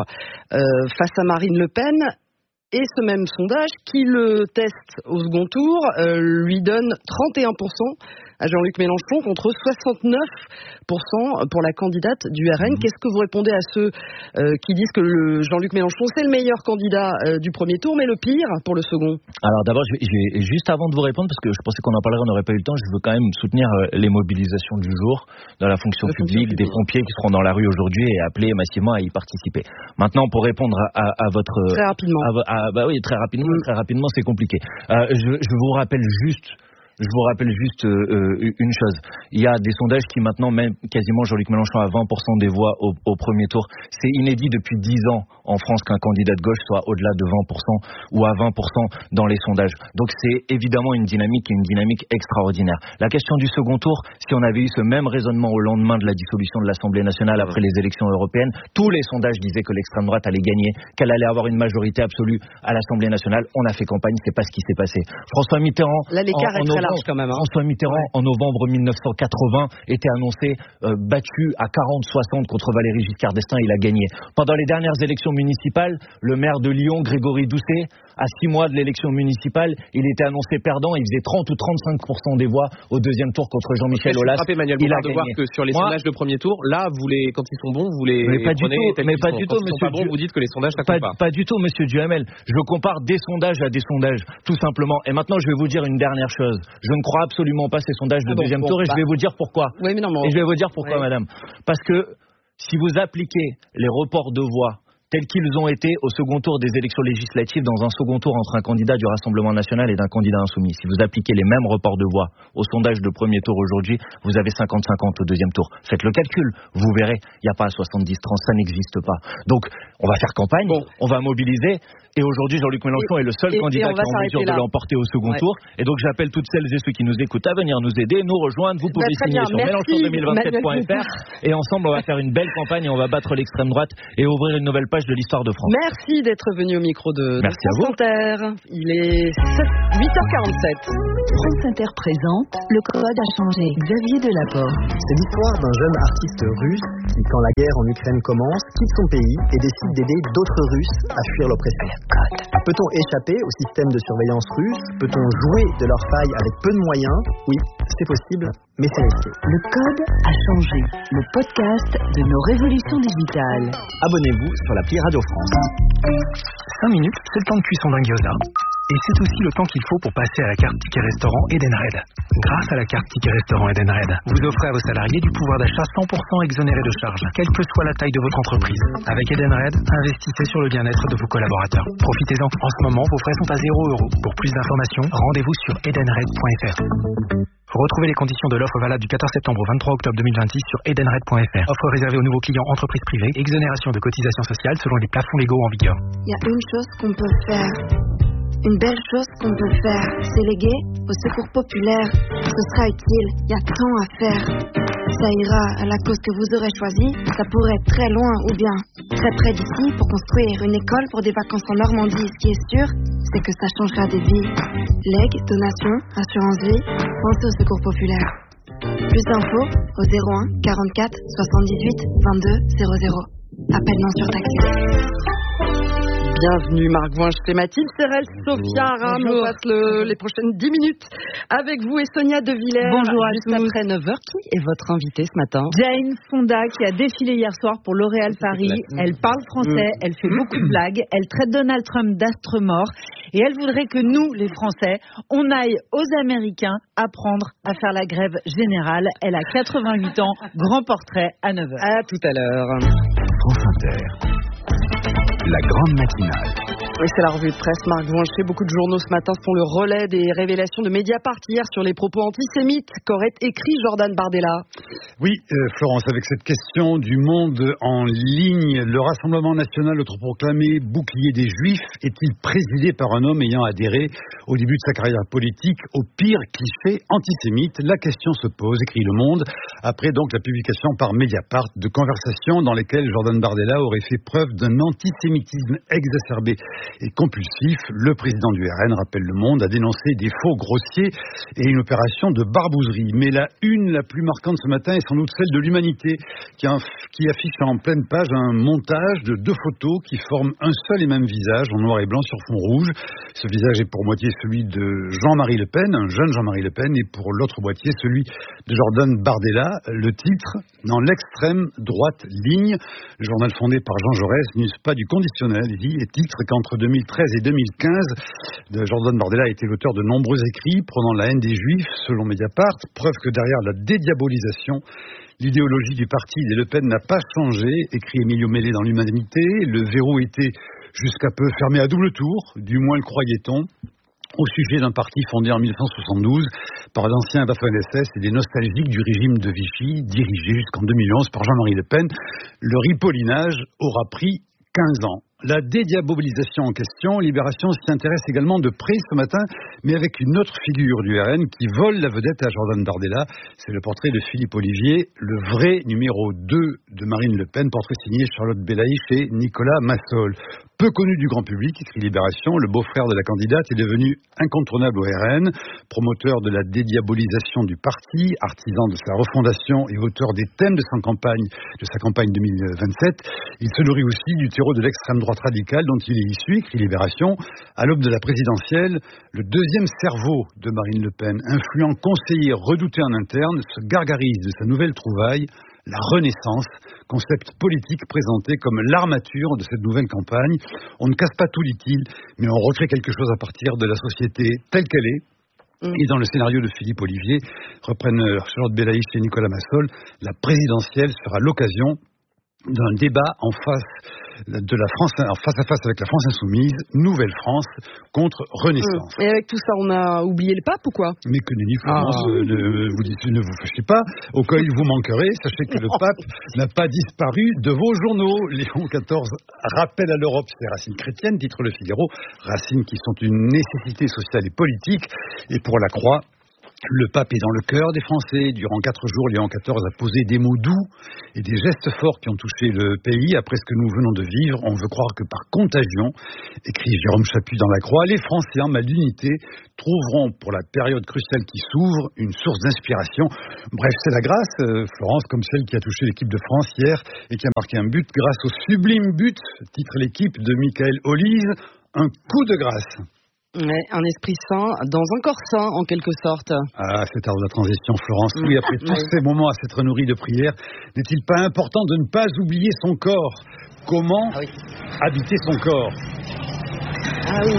face à Marine Le Pen. Et ce même sondage, qui le teste au second tour, lui donne 31% à Jean-Luc Mélenchon contre 69% pour la candidate du RN. Qu'est-ce que vous répondez à ceux qui disent que Jean-Luc Mélenchon, c'est le meilleur candidat du premier tour, mais le pire pour le second? Alors d'abord, juste avant de vous répondre, parce que je pensais qu'on en parlerait, on n'aurait pas eu le temps, je veux quand même soutenir les mobilisations du jour dans la fonction publique, des pompiers qui seront dans la rue aujourd'hui et appeler massivement à y participer. Maintenant, pour répondre à votre... Très rapidement. Oui, très rapidement, c'est compliqué. Je vous rappelle juste une chose. Il y a des sondages qui maintenant, même quasiment Jean-Luc Mélenchon a 20% des voix au premier tour. C'est inédit depuis 10 ans en France qu'un candidat de gauche soit au-delà de 20% ou à 20% dans les sondages. Donc c'est évidemment une dynamique extraordinaire. La question du second tour, si on avait eu ce même raisonnement au lendemain de la dissolution de l'Assemblée nationale après les élections européennes, tous les sondages disaient que l'extrême droite allait gagner, qu'elle allait avoir une majorité absolue à l'Assemblée nationale. On a fait campagne, c'est pas ce qui s'est passé. François Mitterrand, là, l'écart est très large quand même. François Mitterrand, en novembre 1980, était annoncé battu à 40-60 contre Valéry Giscard d'Estaing. Il a gagné. Pendant les dernières élections municipales, le maire de Lyon, Grégory Doucet, à 6 mois de l'élection municipale, il était annoncé perdant. Il faisait 30 ou 35% des voix au deuxième tour contre Jean-Michel Aulas. Je suis frappé, Manuel Bompard, de voir que sur les sondages de premier tour, là, quand ils sont bons, vous les prenez. Mais pas du tout, monsieur. Quand ils sont pas bons, vous dites que les sondages, ça compte pas. Pas du tout, monsieur Duhamel. Je compare des sondages à des sondages, tout simplement. Et maintenant, je vais vous dire une dernière chose. Je ne crois absolument pas ces sondages de deuxième tour, et je vais vous dire pourquoi. Oui, mais non, et je vais vous dire pourquoi, madame. Parce que si vous appliquez les reports de voix tels qu'ils ont été au second tour des élections législatives, dans un second tour entre un candidat du Rassemblement national et d'un candidat insoumis. Si vous appliquez les mêmes reports de voix au sondage de premier tour aujourd'hui, vous avez 50-50 au deuxième tour. Faites le calcul, vous verrez, il n'y a pas 70-30, ça n'existe pas. Donc, on va faire campagne, on va mobiliser, et aujourd'hui, Jean-Luc Mélenchon est le seul candidat qui est en mesure de l'emporter au second tour. Et donc, j'appelle toutes celles et ceux qui nous écoutent à venir nous aider, nous rejoindre. Vous pouvez signer sur Mélenchon2027.fr, et ensemble, on va faire une belle campagne et on va battre l'extrême droite et ouvrir une nouvelle page de l'histoire de France. Merci d'être venu au micro de France Inter. Il est 8h47. France Inter présente Le Code a changé. Xavier Delaporte. C'est l'histoire d'un jeune artiste russe qui, quand la guerre en Ukraine commence, quitte son pays et décide d'aider d'autres Russes à fuir l'oppression. Peut-on échapper au système de surveillance russe? Peut-on jouer de leurs failles avec peu de moyens? Oui, c'est possible, mais c'est risqué. Le Code a changé. Le podcast de nos révolutions digitales. Abonnez-vous sur l'appli Radio France. 5 minutes, c'est le temps de cuisson d'un gyoza. Et c'est aussi le temps qu'il faut pour passer à la carte ticket restaurant Edenred. Grâce à la carte ticket restaurant Edenred, vous offrez à vos salariés du pouvoir d'achat 100% exonéré de charges, quelle que soit la taille de votre entreprise. Avec Edenred, investissez sur le bien-être de vos collaborateurs. Profitez-en. En ce moment, vos frais sont à 0 €. Pour plus d'informations, rendez-vous sur edenred.fr. Retrouvez les conditions de l'offre valable du 14 septembre au 23 octobre 2026 sur edenred.fr. Offre réservée aux nouveaux clients entreprises privées. Exonération de cotisations sociales selon les plafonds légaux en vigueur. Il y a une chose qu'on peut faire. Une belle chose qu'on peut faire, c'est léguer au secours populaire. Ce sera utile, il y a tant à faire. Ça ira à la cause que vous aurez choisie, ça pourrait être très loin ou bien très près d'ici pour construire une école pour des vacances en Normandie. Ce qui est sûr, c'est que ça changera des vies. Legs, donations, assurance vie, pensez au secours populaire. Plus d'infos au 01 44 78 22 00. Appel non surtaxé. Bienvenue Marc Voinge, c'est Mathilde Serrel, Sophia Aram. On passe les prochaines 10 minutes avec vous et Sonia De Villers. Bonjour à tous. Après 9h, qui est votre invitée ce matin? Jane Fonda, qui a défilé hier soir pour L'Oréal Paris. Elle parle français, elle fait beaucoup de blagues, elle traite Donald Trump d'astre mort et elle voudrait que nous, les Français, on aille aux Américains apprendre à faire la grève générale. Elle a 88 ans, grand portrait à 9h. À tout à l'heure. France Inter. La grande matinale. Oui, c'est la revue de presse. Marc Voincher, beaucoup de journaux ce matin font le relais des révélations de Mediapart hier sur les propos antisémites qu'aurait écrit Jordan Bardella. Oui, Florence, avec cette question du monde en ligne, le Rassemblement national autoproclamé bouclier des Juifs est-il présidé par un homme ayant adhéré au début de sa carrière politique au pire cliché antisémite? La question se pose, écrit Le Monde, après donc la publication par Mediapart de conversations dans lesquelles Jordan Bardella aurait fait preuve d'un antisémitisme exacerbé et compulsif. Le président du RN, rappelle Le Monde, a dénoncé des faux grossiers et une opération de barbouzerie. Mais la une la plus marquante ce matin est sans doute celle de l'Humanité qui affiche en pleine page un montage de 2 photos qui forment un seul et même visage en noir et blanc sur fond rouge. Ce visage est pour moitié celui de Jean-Marie Le Pen, un jeune Jean-Marie Le Pen, et pour l'autre moitié celui de Jordan Bardella. Le titre, dans l'extrême droite ligne, le journal fondé par Jean Jaurès n'use pas du conditionnel, il dit, et titre qu'entre 2013 et 2015, Jordan Bardella a été l'auteur de nombreux écrits prônant la haine des Juifs, selon Mediapart, preuve que derrière la dédiabolisation, l'idéologie du parti des Le Pen n'a pas changé, écrit Emilio Mélé dans l'Humanité. Le verrou était jusqu'à peu fermé à double tour, du moins le croyait-on, au sujet d'un parti fondé en 1972 par d'anciens Waffen-SS et des nostalgiques du régime de Vichy, dirigé jusqu'en 2011 par Jean-Marie Le Pen. Le ripollinage aura pris 15 ans. La dédiabolisation en question, Libération s'y intéresse également de près ce matin, mais avec une autre figure du RN qui vole la vedette à Jordan Bardella. C'est le portrait de Philippe Olivier, le vrai numéro 2 de Marine Le Pen, portrait signé Charlotte Belaïch et Nicolas Massol. Peu connu du grand public, écrit Libération, le beau-frère de la candidate est devenu incontournable au RN, promoteur de la dédiabolisation du parti, artisan de sa refondation et auteur des thèmes de sa campagne 2027. Il se nourrit aussi du terreau de l'extrême droite radicale dont il est issu, écrit Libération. À l'aube de la présidentielle, le deuxième cerveau de Marine Le Pen, influent conseiller redouté en interne, se gargarise de sa nouvelle trouvaille, la Renaissance, concept politique présenté comme l'armature de cette nouvelle campagne. On ne casse pas tout, dit-il, mais on recrée quelque chose à partir de la société telle qu'elle est. Et dans le scénario de Philippe Olivier, reprennent Charlotte Belaïch et Nicolas Massol, la présidentielle sera l'occasion d'un débat en face de la France, en face à face avec la France insoumise, Nouvelle France contre Renaissance. Et avec tout ça, on a oublié le pape ou quoi? Mais que nenni, Florence, ne vous fâchez pas. Au cas où il vous manquerait, sachez que le pape n'a pas disparu de vos journaux. Léon XIV rappelle à l'Europe ses racines chrétiennes, titre Le Figaro, racines qui sont une nécessité sociale et politique. Et pour la Croix, le pape est dans le cœur des Français. Durant 4 jours, Léon XIV a posé des mots doux et des gestes forts qui ont touché le pays. Après ce que nous venons de vivre, on veut croire que par contagion, écrit Jérôme Chaput dans La Croix, les Français en mal d'unité trouveront pour la période cruciale qui s'ouvre une source d'inspiration. Bref, c'est la grâce, Florence, comme celle qui a touché l'équipe de France hier et qui a marqué un but grâce au sublime but, titre l'équipe de Michael Olise, un coup de grâce. Ouais, un esprit sain dans un corps sain, en quelque sorte. Ah, c'est tard de la transition, Florence. Oui, après tous ces moments à s'être nourris de prière, n'est-il pas important de ne pas oublier son corps? Comment habiter son corre? Ah oui.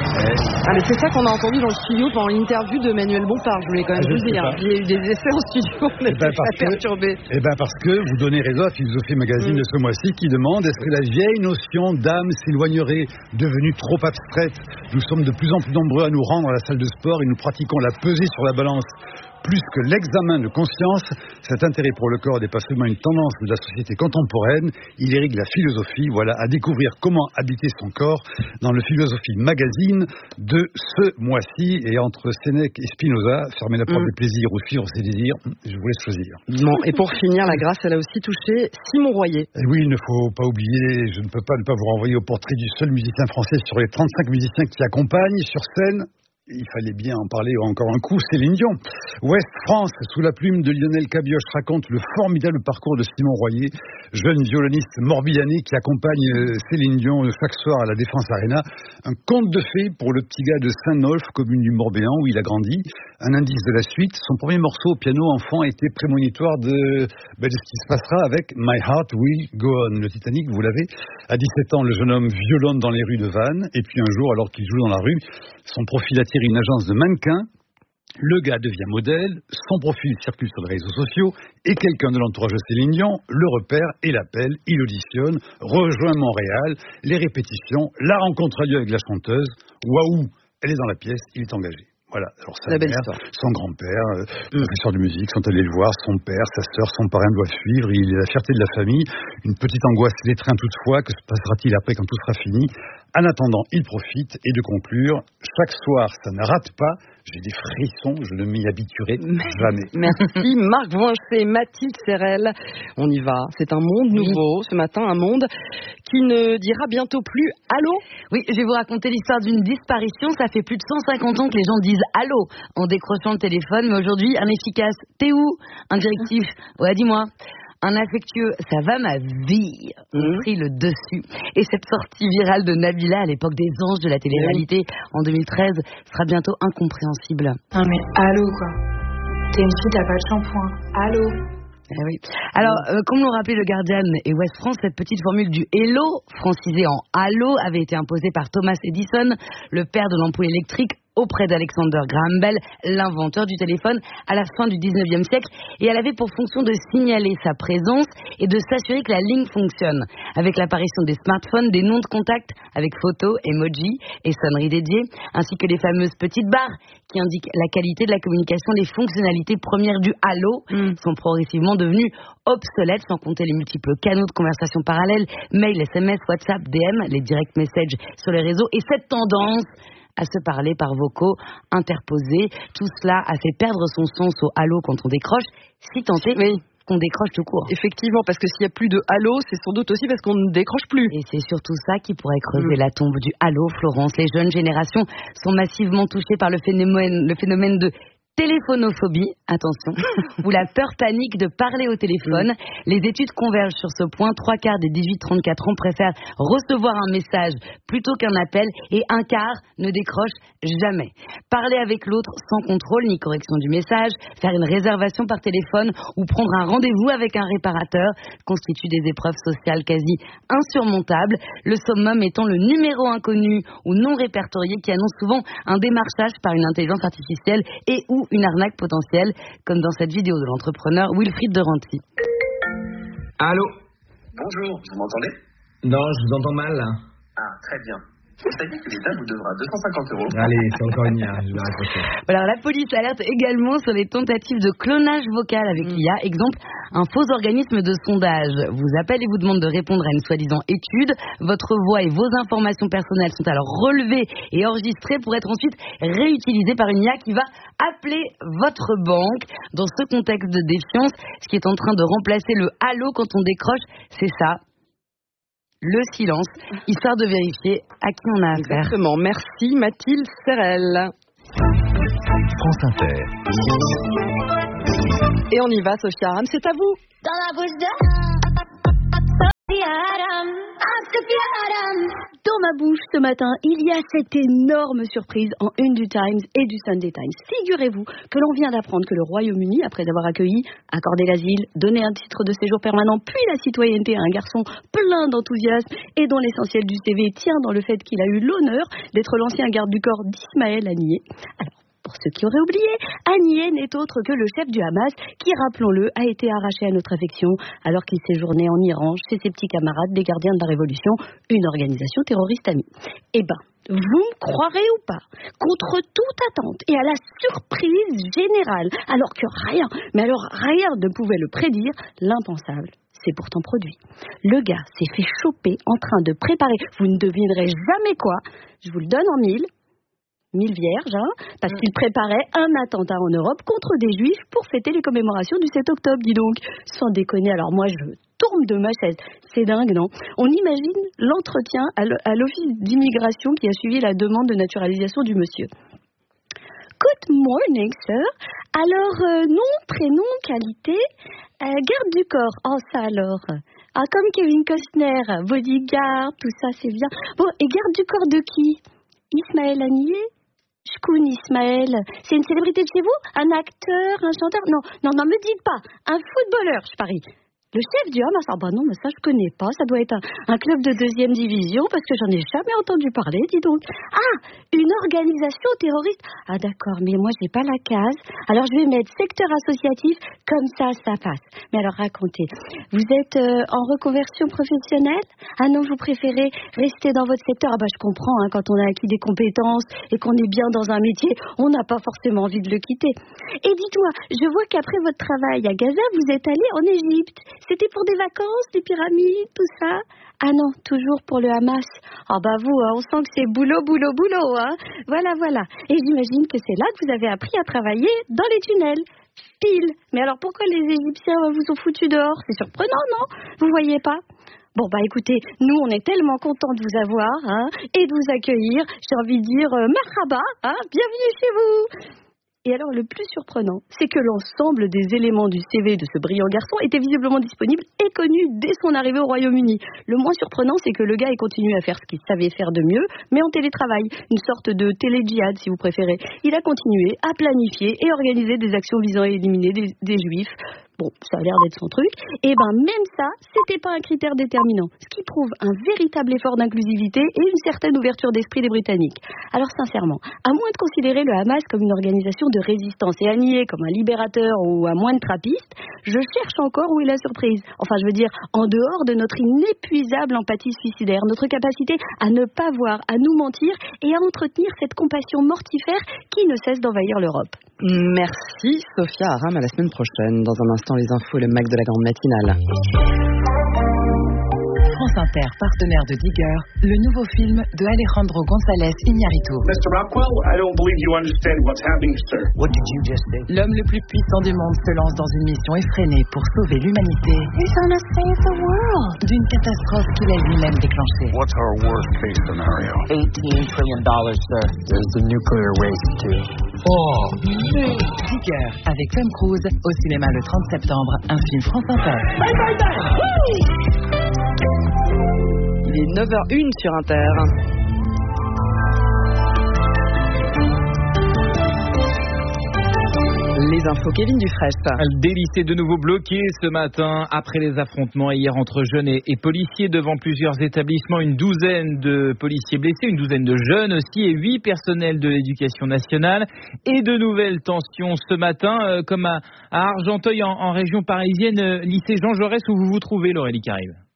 Ah, mais c'est ça qu'on a entendu dans le studio pendant l'interview de Manuel Bompard, je voulais quand même vous dire. Il y a eu des essais en studio, on était très perturbés. Parce que vous donnez raison à Philosophie Magazine de ce mois-ci qui demande est-ce que la vieille notion d'âme s'éloignerait, devenue trop abstraite? Nous sommes de plus en plus nombreux à nous rendre à la salle de sport et nous pratiquons la pesée sur la balance plus que l'examen de conscience. Cet intérêt pour le corps n'est pas seulement une tendance de la société contemporaine, il irrigue la philosophie. Voilà, à découvrir comment habiter son corps dans le Philosophie Magazine de ce mois-ci. Et entre Sénèque et Spinoza, fermer la porte des plaisirs ou suivre ses désirs, je vous laisse choisir. Bon, et pour finir, la grâce, elle a aussi touché Simon Royer. Et oui, il ne faut pas oublier, je ne peux pas ne pas vous renvoyer au portrait du seul musicien français sur les 35 musiciens qui accompagnent sur scène. Il fallait bien en parler encore un coup, Céline Dion. Ouest France, sous la plume de Lionel Cabioche, raconte le formidable parcours de Simon Royer, jeune violoniste morbihanais qui accompagne Céline Dion chaque soir à la Défense Arena. Un conte de fées pour le petit gars de Saint-Nolf, commune du Morbihan, où il a grandi. Un indice de la suite, son premier morceau au piano enfant a été prémonitoire de ce qui se passera avec My Heart Will Go On. Le Titanic, vous l'avez. À 17 ans, le jeune homme violonne dans les rues de Vannes. Et puis un jour, alors qu'il joue dans la rue, son profil attire une agence de mannequins. Le gars devient modèle, son profil circule sur les réseaux sociaux et quelqu'un de l'entourage de Céline Dion le repère et l'appelle, il auditionne, rejoint Montréal, les répétitions, la rencontre a lieu avec la chanteuse, waouh, elle est dans la pièce, il est engagé. Voilà, alors sa mère, son grand-père, professeur de musique, sont allés le voir, son père, sa sœur, son parrain doivent suivre, il est la fierté de la famille, une petite angoisse l'étreint toutefois, que se passera-t-il après quand tout sera fini? En attendant, il profite et de conclure, chaque soir, ça ne rate pas, j'ai des frissons, je ne m'y habituerai jamais. Merci Marc Voinchet, Mathilde Serrel. On y va, c'est un monde nouveau ce matin, un monde qui ne dira bientôt plus allô. Oui, je vais vous raconter l'histoire d'une disparition. Ça fait plus de 150 ans que les gens disent allô en décrochant le téléphone, mais aujourd'hui, un efficace t'es où? Un directif, ouais dis-moi. Un affectueux, ça va ma vie, ont pris le dessus. Et cette sortie virale de Nabila à l'époque des anges de la télé-réalité en 2013 sera bientôt incompréhensible. Non mais allô quoi, t'es une fille, t'as pas de shampoing, allô. Eh oui. Alors, comme l'ont rappelé le Guardian et Ouest France, cette petite formule du hello, francisée en allô, avait été imposée par Thomas Edison, le père de l'ampoule électrique, auprès d'Alexander Graham Bell, l'inventeur du téléphone, à la fin du 19e siècle. Et elle avait pour fonction de signaler sa présence et de s'assurer que la ligne fonctionne. Avec l'apparition des smartphones, des noms de contact avec photos, emojis et sonneries dédiées, ainsi que les fameuses petites barres qui indiquent la qualité de la communication, les fonctionnalités premières du Halo sont progressivement devenues obsolètes, sans compter les multiples canaux de conversation parallèles, mail, SMS, WhatsApp, DM, les direct messages sur les réseaux. Et cette tendance à se parler par vocaux interposés, tout cela a fait perdre son sens au Halo quand on décroche, si tant est qu'on décroche tout court. Effectivement, parce que s'il n'y a plus de Halo, c'est sans doute aussi parce qu'on ne décroche plus. Et c'est surtout ça qui pourrait creuser la tombe du Halo, Florence. Les jeunes générations sont massivement touchées par le phénomène de téléphonophobie, attention, ou la peur panique de parler au téléphone. Les études convergent sur ce point. 3/4 des 18-34 ans préfèrent recevoir un message plutôt qu'un appel et 1/4 ne décrochent jamais. Parler avec l'autre sans contrôle ni correction du message, faire une réservation par téléphone ou prendre un rendez-vous avec un réparateur constituent des épreuves sociales quasi insurmontables. Le summum étant le numéro inconnu ou non répertorié qui annonce souvent un démarchage par une intelligence artificielle et ou une arnaque potentielle, comme dans cette vidéo de l'entrepreneur Wilfried de Ranty. Allô? Bonjour, vous m'entendez? Non, je vous entends mal. Ah, très bien. Vous savez que l'État vous devra 250 €. Allez, c'est encore une IA, je vais raccrocher. Alors la police alerte également sur les tentatives de clonage vocal avec l'IA. Exemple, un faux organisme de sondage vous appelle et vous demande de répondre à une soi-disant étude. Votre voix et vos informations personnelles sont alors relevées et enregistrées pour être ensuite réutilisées par une IA qui va appeler votre banque. Dans ce contexte de défiance, ce qui est en train de remplacer le allô quand on décroche, c'est ça. Le silence, histoire de vérifier à qui on a affaire. Exactement. Merci Mathilde Serrel. France Inter. Et on y va, Sophia Aram, c'est à vous. Dans la bouche de Sophia Aram. Dans ma bouche ce matin, il y a cette énorme surprise en une du Times et du Sunday Times. Figurez-vous que l'on vient d'apprendre que le Royaume-Uni, après avoir accueilli, accordé l'asile, donné un titre de séjour permanent, puis la citoyenneté à un garçon plein d'enthousiasme et dont l'essentiel du CV tient dans le fait qu'il a eu l'honneur d'être l'ancien garde du corps d'Ismaël Haniyeh. Alors, pour ceux qui auraient oublié, Haniyeh n'est autre que le chef du Hamas qui, rappelons-le, a été arraché à notre affection alors qu'il séjournait en Iran chez ses petits camarades des gardiens de la Révolution, une organisation terroriste amie. Eh ben, vous me croirez ou pas, contre toute attente et à la surprise générale, alors que rien ne pouvait le prédire, l'impensable s'est pourtant produit. Le gars s'est fait choper en train de préparer, vous ne devinerez jamais quoi, je vous le donne en mille vierges, parce qu'il préparait un attentat en Europe contre des juifs pour fêter les commémorations du 7 octobre, dis donc. Sans déconner, alors moi je tourne de ma chaise, c'est dingue, non? On imagine l'entretien à l'office d'immigration qui a suivi la demande de naturalisation du monsieur. Good morning, sir. Alors, nom, prénom, qualité, garde du corps. Oh, ça alors. Ah, comme Kevin Costner, bodyguard, tout ça, c'est bien. Bon, et garde du corps de qui? Ismaël Haniyeh? Shkoun Ismaël, c'est une célébrité de chez vous? Un acteur, un chanteur? Non, me dites pas. Un footballeur, je parie. Le chef du Hamas, ah bah non, mais ça je connais pas, ça doit être un club de 2e division parce que j'en ai jamais entendu parler, dis donc. Ah, une organisation terroriste. Ah d'accord, mais moi j'ai pas la case, alors je vais mettre secteur associatif, comme ça passe. Mais alors racontez, vous êtes en reconversion professionnelle? Ah non, vous préférez rester dans votre secteur? Ah bah je comprends, quand on a acquis des compétences et qu'on est bien dans un métier, on n'a pas forcément envie de le quitter. Et dites-moi, je vois qu'après votre travail à Gaza, vous êtes allé en Égypte. C'était pour des vacances, des pyramides, tout ça? Ah non, toujours pour le Hamas. Ah bah vous, on sent que c'est boulot, hein. Voilà. Et j'imagine que c'est là que vous avez appris à travailler dans les tunnels. Pile. Mais alors pourquoi les Égyptiens vous ont foutus dehors? C'est surprenant, non? Vous voyez pas? Bon bah écoutez, nous on est tellement contents de vous avoir, et de vous accueillir. J'ai envie de dire marhaba, bienvenue chez vous. Et alors, le plus surprenant, c'est que l'ensemble des éléments du CV de ce brillant garçon étaient visiblement disponibles et connus dès son arrivée au Royaume-Uni. Le moins surprenant, c'est que le gars ait continué à faire ce qu'il savait faire de mieux, mais en télétravail. Une sorte de télé-djihad, si vous préférez. Il a continué à planifier et organiser des actions visant à éliminer des juifs. Bon, ça a l'air d'être son truc. Et même ça, c'était pas un critère déterminant. Ce qui prouve un véritable effort d'inclusivité et une certaine ouverture d'esprit des Britanniques. Alors sincèrement, à moins de considérer le Hamas comme une organisation de résistance et Haniyeh comme un libérateur ou un moine trappiste, je cherche encore où est la surprise. Enfin, je veux dire, en dehors de notre inépuisable empathie suicidaire, notre capacité à ne pas voir, à nous mentir et à entretenir cette compassion mortifère qui ne cesse d'envahir l'Europe. Merci Sophia Aram, à la semaine prochaine. Dans un instant, les infos, le Mac de la grande matinale. France Inter, partenaire de Digger, le nouveau film de Alejandro González Iñárritu. Mr. Rockwell, I don't believe you understand what's happening, sir. What did you just say? L'homme le plus puissant du monde se lance dans une mission effrénée pour sauver l'humanité. He's gonna save the world. D'une catastrophe qu'il a lui-même déclenchée. What's our worst case scenario? $18 trillion, sir. There's the nuclear waste, too. Oh, Digger, avec Tom Cruise, au cinéma le 30 septembre, un film France Inter. Bye, bye, bye. Woo! Il est 9h01 sur Inter. Les infos, Kevin Dufresne. Le délit est de nouveau bloqué ce matin après les affrontements hier entre jeunes et policiers devant plusieurs établissements. Une douzaine de policiers blessés, une douzaine de jeunes aussi et 8 personnels de l'éducation nationale. Et de nouvelles tensions ce matin, comme à Argenteuil en région parisienne, lycée Jean Jaurès où vous vous trouvez, Laurélie Caribe.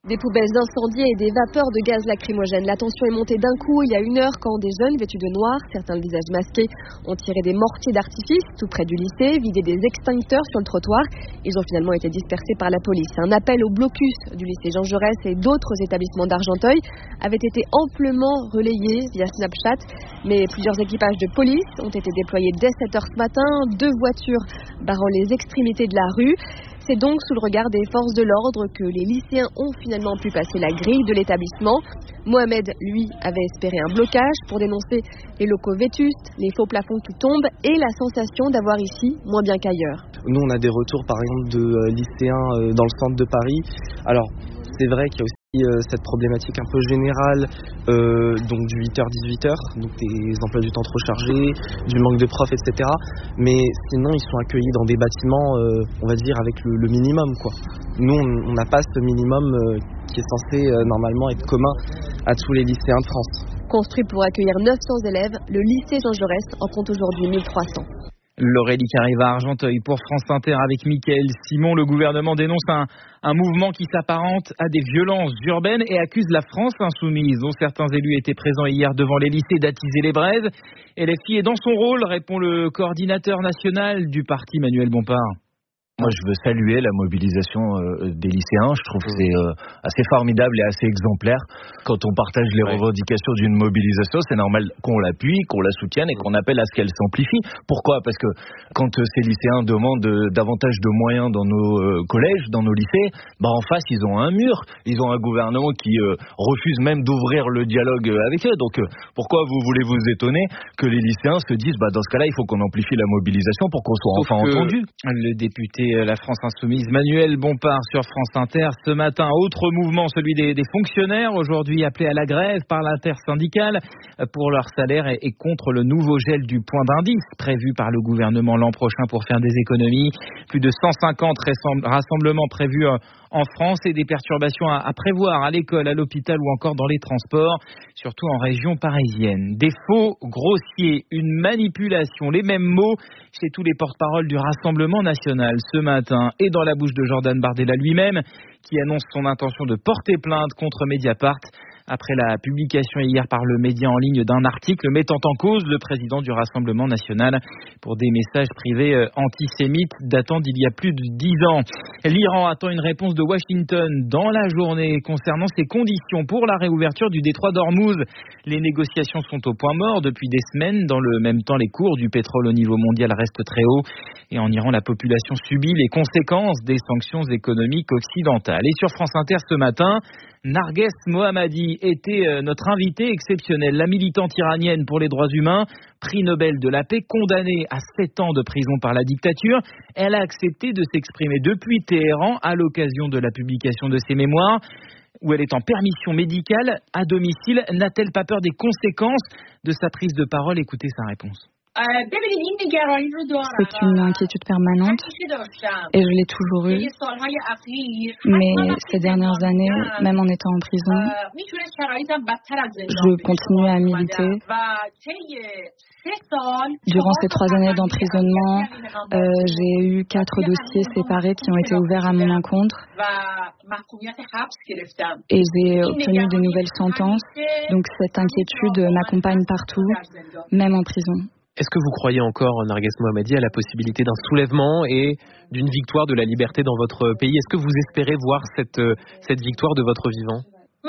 Des poubelles incendiées et des vapeurs de gaz lacrymogène. La tension est montée d'un coup il y a 1 heure quand des jeunes vêtus de noir, certains le visage masqué, ont tiré des mortiers d'artifice tout près du lycée, vidé des extincteurs sur le trottoir. Ils ont finalement été dispersés par la police. Un appel au blocus du lycée Jean Jaurès et d'autres établissements d'Argenteuil avait été amplement relayé via Snapchat. Mais plusieurs équipages de police ont été déployés dès 7h ce matin, 2 voitures barrant les extrémités de la rue. C'est donc sous le regard des forces de l'ordre que les lycéens ont finalement pu passer la grille de l'établissement. Mohamed, lui, avait espéré un blocage pour dénoncer les locaux vétustes, les faux plafonds qui tombent et la sensation d'avoir ici moins bien qu'ailleurs. Nous, on a des retours, par exemple, de lycéens dans le centre de Paris. Alors, c'est vrai qu'il y a aussi cette problématique un peu générale donc du 8h-18h, donc des emplois du temps trop chargés, du manque de profs, etc. Mais sinon, ils sont accueillis dans des bâtiments, on va dire, avec le minimum, quoi. Nous, on n'a pas ce minimum qui est censé normalement être commun à tous les lycéens de France. Construit pour accueillir 900 élèves, le lycée Jean Jaurès en compte aujourd'hui 1300. L'Aurélie qui arrive à Argenteuil pour France Inter avec Mickaël Simon. Le gouvernement dénonce un mouvement qui s'apparente à des violences urbaines et accuse la France insoumise, dont certains élus étaient présents hier devant les lycées, d'attiser les braises. Et LFI est dans son rôle, répond le coordinateur national du parti, Manuel Bompard. Moi, je veux saluer la mobilisation des lycéens. Je trouve que c'est assez formidable et assez exemplaire. Quand on partage les revendications d'une mobilisation, c'est normal qu'on l'appuie, qu'on la soutienne et qu'on appelle à ce qu'elle s'amplifie. Pourquoi ? Parce que quand ces lycéens demandent davantage de moyens dans nos collèges, dans nos lycées, en face, ils ont un mur. Ils ont un gouvernement qui refuse même d'ouvrir le dialogue avec eux. Donc, pourquoi vous voulez vous étonner que les lycéens se disent, dans ce cas-là, il faut qu'on amplifie la mobilisation pour qu'on soit enfin entendu. Le député La France Insoumise, Manuel Bompard sur France Inter. Ce matin, autre mouvement, celui des fonctionnaires, aujourd'hui appelés à la grève par l'intersyndicale pour leur salaire et contre le nouveau gel du point d'indice prévu par le gouvernement l'an prochain pour faire des économies. Plus de 150 rassemblements prévus en France et des perturbations à prévoir à l'école, à l'hôpital ou encore dans les transports, surtout en région parisienne. Des faux grossiers, une manipulation, les mêmes mots chez tous les porte-paroles du Rassemblement national ce matin et dans la bouche de Jordan Bardella lui-même qui annonce son intention de porter plainte contre Mediapart après la publication hier par le média en ligne d'un article mettant en cause le président du Rassemblement national pour des messages privés antisémites datant d'il y a plus de 10 ans. L'Iran attend une réponse de Washington dans la journée concernant ses conditions pour la réouverture du détroit d'Ormuz. Les négociations sont au point mort depuis des semaines. Dans le même temps, les cours du pétrole au niveau mondial restent très hauts. Et en Iran, la population subit les conséquences des sanctions économiques occidentales. Et sur France Inter ce matin, Narges Mohammadi était notre invitée exceptionnelle, la militante iranienne pour les droits humains, prix Nobel de la paix, condamnée à 7 ans de prison par la dictature. Elle a accepté de s'exprimer depuis Téhéran à l'occasion de la publication de ses mémoires, où elle est en permission médicale à domicile. N'a-t-elle pas peur des conséquences de sa prise de parole ? Écoutez sa réponse. C'est une inquiétude permanente et je l'ai toujours eue. Mais ces dernières années, même en étant en prison, je continue à militer. Durant ces 3 années d'emprisonnement, j'ai eu 4 dossiers séparés qui ont été ouverts à mon encontre et j'ai obtenu de nouvelles sentences. Donc cette inquiétude m'accompagne partout, même en prison. Est-ce que vous croyez encore, Narges Mohammadi, à la possibilité d'un soulèvement et d'une victoire de la liberté dans votre pays ? Est-ce que vous espérez voir cette victoire de votre vivant ?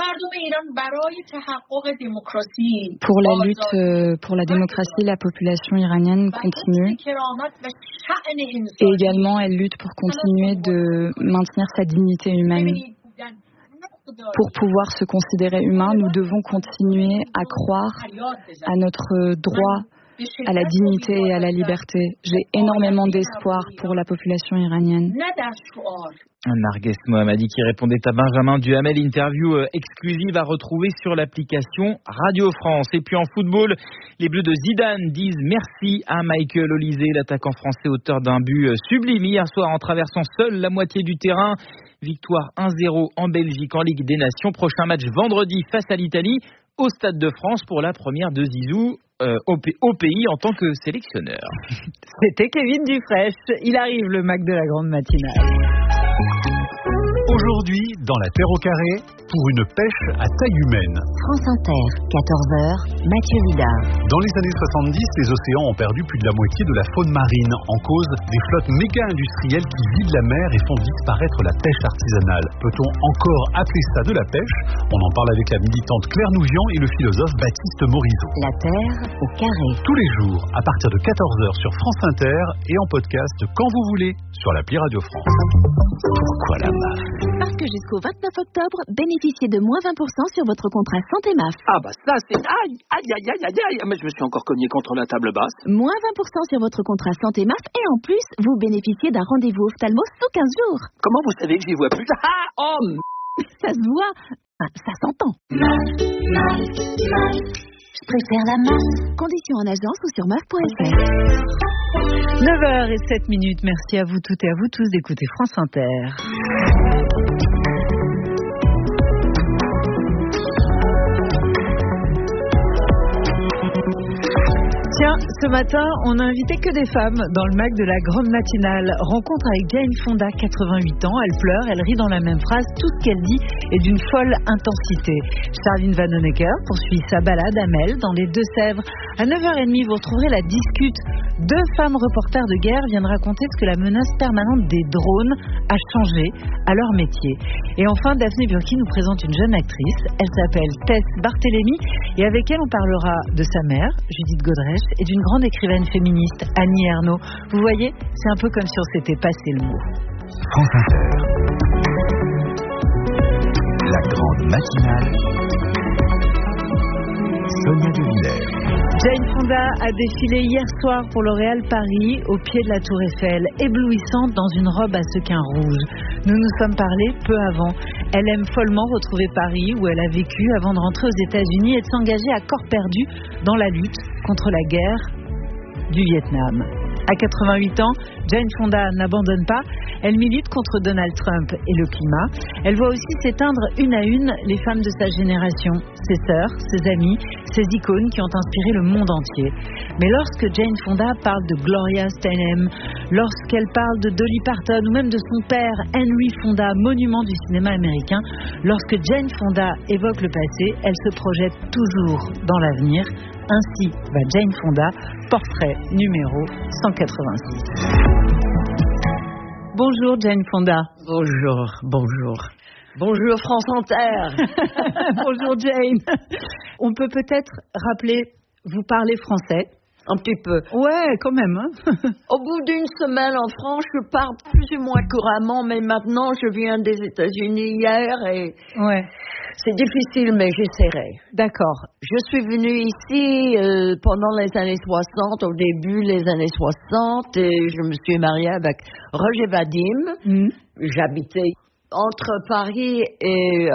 Pour la lutte pour la démocratie, la population iranienne continue. Et également, elle lutte pour continuer de maintenir sa dignité humaine. Pour pouvoir se considérer humain, nous devons continuer à croire à notre droit à la dignité et à la liberté. J'ai énormément d'espoir pour la population iranienne. Narges Mohammadi qui répondait à Benjamin Duhamel, interview exclusive à retrouver sur l'application Radio France. Et puis en football, les Bleus de Zidane disent merci à Michael Olise, l'attaquant français auteur d'un but sublime hier soir en traversant seul la moitié du terrain. Victoire 1-0 en Belgique en Ligue des Nations. Prochain match vendredi face à l'Italie au Stade de France pour la première de Zizou au pays en tant que sélectionneur. C'était Kevin Dufresne. Il arrive le Mac de la grande matinale. Aujourd'hui, dans la Terre au carré, pour une pêche à taille humaine. France Inter, 14h, Mathieu Vidard. Dans les années 70, les océans ont perdu plus de la moitié de la faune marine en cause des flottes méga-industrielles qui vident la mer et font disparaître la pêche artisanale. Peut-on encore appeler ça de la pêche? On en parle avec la militante Claire Nouvian et le philosophe Baptiste Morisot. La Terre au carré. Tous les jours, à partir de 14h sur France Inter et en podcast quand vous voulez sur l'appli Radio France. Pourquoi la MAF? Parce que jusqu'au 29 octobre, bénéficiez de moins 20% sur votre contrat santé MAF. Ah bah ça c'est... Aïe, aïe, aïe, aïe, aïe, aïe. Mais je me suis encore cogné contre la table basse. Moins 20% sur votre contrat santé MAF et en plus, vous bénéficiez d'un rendez-vous ophtalmo sous 15 jours. Comment vous savez que j'y vois plus? Ah, oh, ça se voit, ça s'entend. Je préfère la MAF. Conditions en agence ou sur MAF.fr. 9h07, merci à vous toutes et à vous tous d'écouter France Inter. Tiens, ce matin, on a invité que des femmes dans le MAC de la grande matinale. Rencontre avec Jane Fonda, 88 ans. Elle pleure, elle rit dans la même phrase. Tout ce qu'elle dit est d'une folle intensité. Charline Vanhoenacker poursuit sa balade à Mel, dans les Deux-Sèvres. À 9h30, vous retrouverez la discute. 2 femmes reporters de guerre viennent raconter ce que la menace permanente des drones a changé à leur métier. Et enfin, Daphné Burki nous présente une jeune actrice. Elle s'appelle Tess Barthélémy et avec elle, on parlera de sa mère, Judith Godrèche, et d'une grande écrivaine féministe, Annie Ernaux. Vous voyez, c'est un peu comme si on s'était passé le mot. France Inter. La grande matinale. Sonia De Villers. Jane Fonda a défilé hier soir pour L'Oréal Paris au pied de la Tour Eiffel, éblouissante dans une robe à sequins rouges. Nous nous sommes parlé peu avant. Elle aime follement retrouver Paris où elle a vécu avant de rentrer aux États-Unis et de s'engager à corps perdu dans la lutte contre la guerre du Vietnam. À 88 ans, Jane Fonda n'abandonne pas. Elle milite contre Donald Trump et le climat. Elle voit aussi s'éteindre une à une les femmes de sa génération, ses sœurs, ses amies, ses icônes qui ont inspiré le monde entier. Mais lorsque Jane Fonda parle de Gloria Steinem, lorsqu'elle parle de Dolly Parton ou même de son père Henry Fonda, monument du cinéma américain, lorsque Jane Fonda évoque le passé, elle se projette toujours dans l'avenir. Ainsi va Jane Fonda, portrait numéro 186. Bonjour Jane Fonda. Bonjour. Bonjour France Inter. Bonjour Jane. On peut peut-être rappeler, vous parlez français? Un petit peu. Ouais, quand même. Hein. Au bout d'une semaine en France, je parle plus ou moins couramment, mais maintenant je viens des États-Unis hier et ouais. C'est difficile, mais j'essaierai. D'accord. Je suis venue ici pendant les années 60, au début les années 60, et je me suis mariée avec Roger Vadim. J'habitais entre Paris et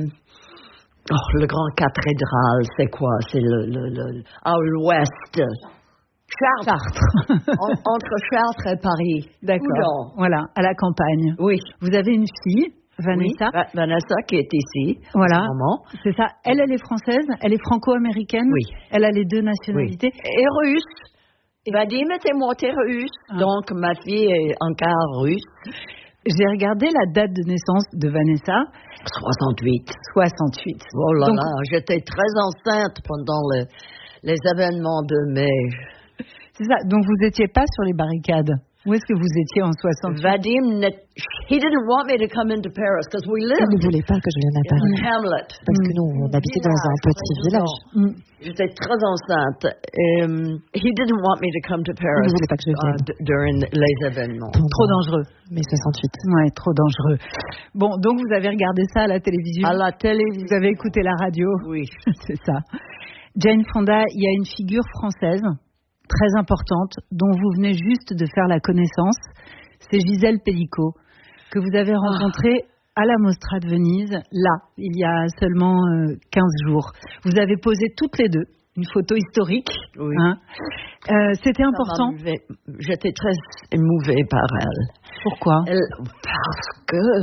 le Grand Cathédrale, c'est quoi? C'est à l'ouest. Chartres. Entre Chartres et Paris. D'accord. Voilà, à la campagne. Oui. Vous avez une fille, Vanessa. Oui, Vanessa qui est ici. Voilà. En ce moment. C'est ça. Elle est française. Elle est franco-américaine. Oui. Elle a les 2 nationalités. Oui. Et russe. Vadim était moitié russe. Donc ma fille est encore russe. J'ai regardé la date de naissance de Vanessa. 68. 68. Oh là là, j'étais très enceinte pendant les événements de mai. C'est ça. Donc vous n'étiez pas sur les barricades. Où est-ce que vous étiez en 68? Vadim, he didn't want me to come into Paris because we lived. Il ne voulait pas que je vienne à Paris. In Hamlet. Parce que nous, on habitait dans un petit village. J'étais très enceinte. He didn't want me to come to Paris. Il ne voulait pas que je vienne. During les événements. Trop dangereux. Mai 68. Ouais, trop dangereux. Bon, donc vous avez regardé ça à la télévision? À la télévision. Vous avez écouté la radio? Oui. C'est ça. Jane Fonda, il y a une figure française très importante, dont vous venez juste de faire la connaissance, c'est Gisèle Pellicot, que vous avez rencontrée à la Mostra de Venise, là, il y a seulement 15 jours. Vous avez posé toutes les deux une photo historique. Oui. Hein. C'était important. J'étais très émouvée par elle. Pourquoi? Parce que...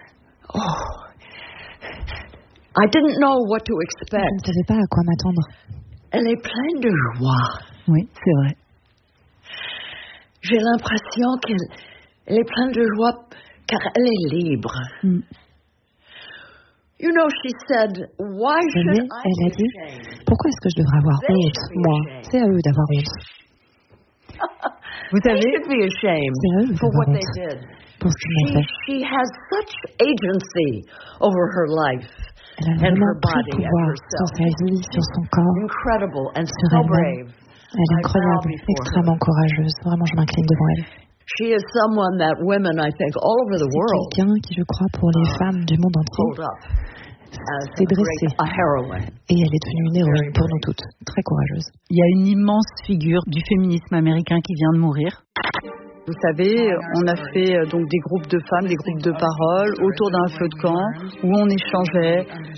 I didn't know what to expect. Je ne savais pas à quoi m'attendre. Elle est pleine de joie. Oui, c'est vrai. J'ai l'impression qu'elle est pleine de joie car elle est libre. You know, she said, why should I elle a dit, pourquoi est-ce que je devrais avoir honte, moi? C'est à eux d'avoir honte. Vous savez, should be ashamed for what they did. Pour ce qu'ils ont fait. She has such agency over her life Elle a and vraiment her pris body and pouvoir herself. sur sa vie, sur son corps, Incredible and sur so elle-même. brave. Elle est incroyable, extrêmement courageuse. Vraiment, je m'incline devant elle. She is someone that women, I think, all over the world C'est quelqu'un qui, je crois, pour les femmes du monde entier, hold up as s'est dressée. a heroine. Et elle est devenue une héroïne pour nous toutes, très courageuse. Il y a une immense figure du féminisme américain qui vient de mourir. Vous savez, on a fait donc des groupes de femmes, des groupes de parole autour d'un feu de camp où on échangeait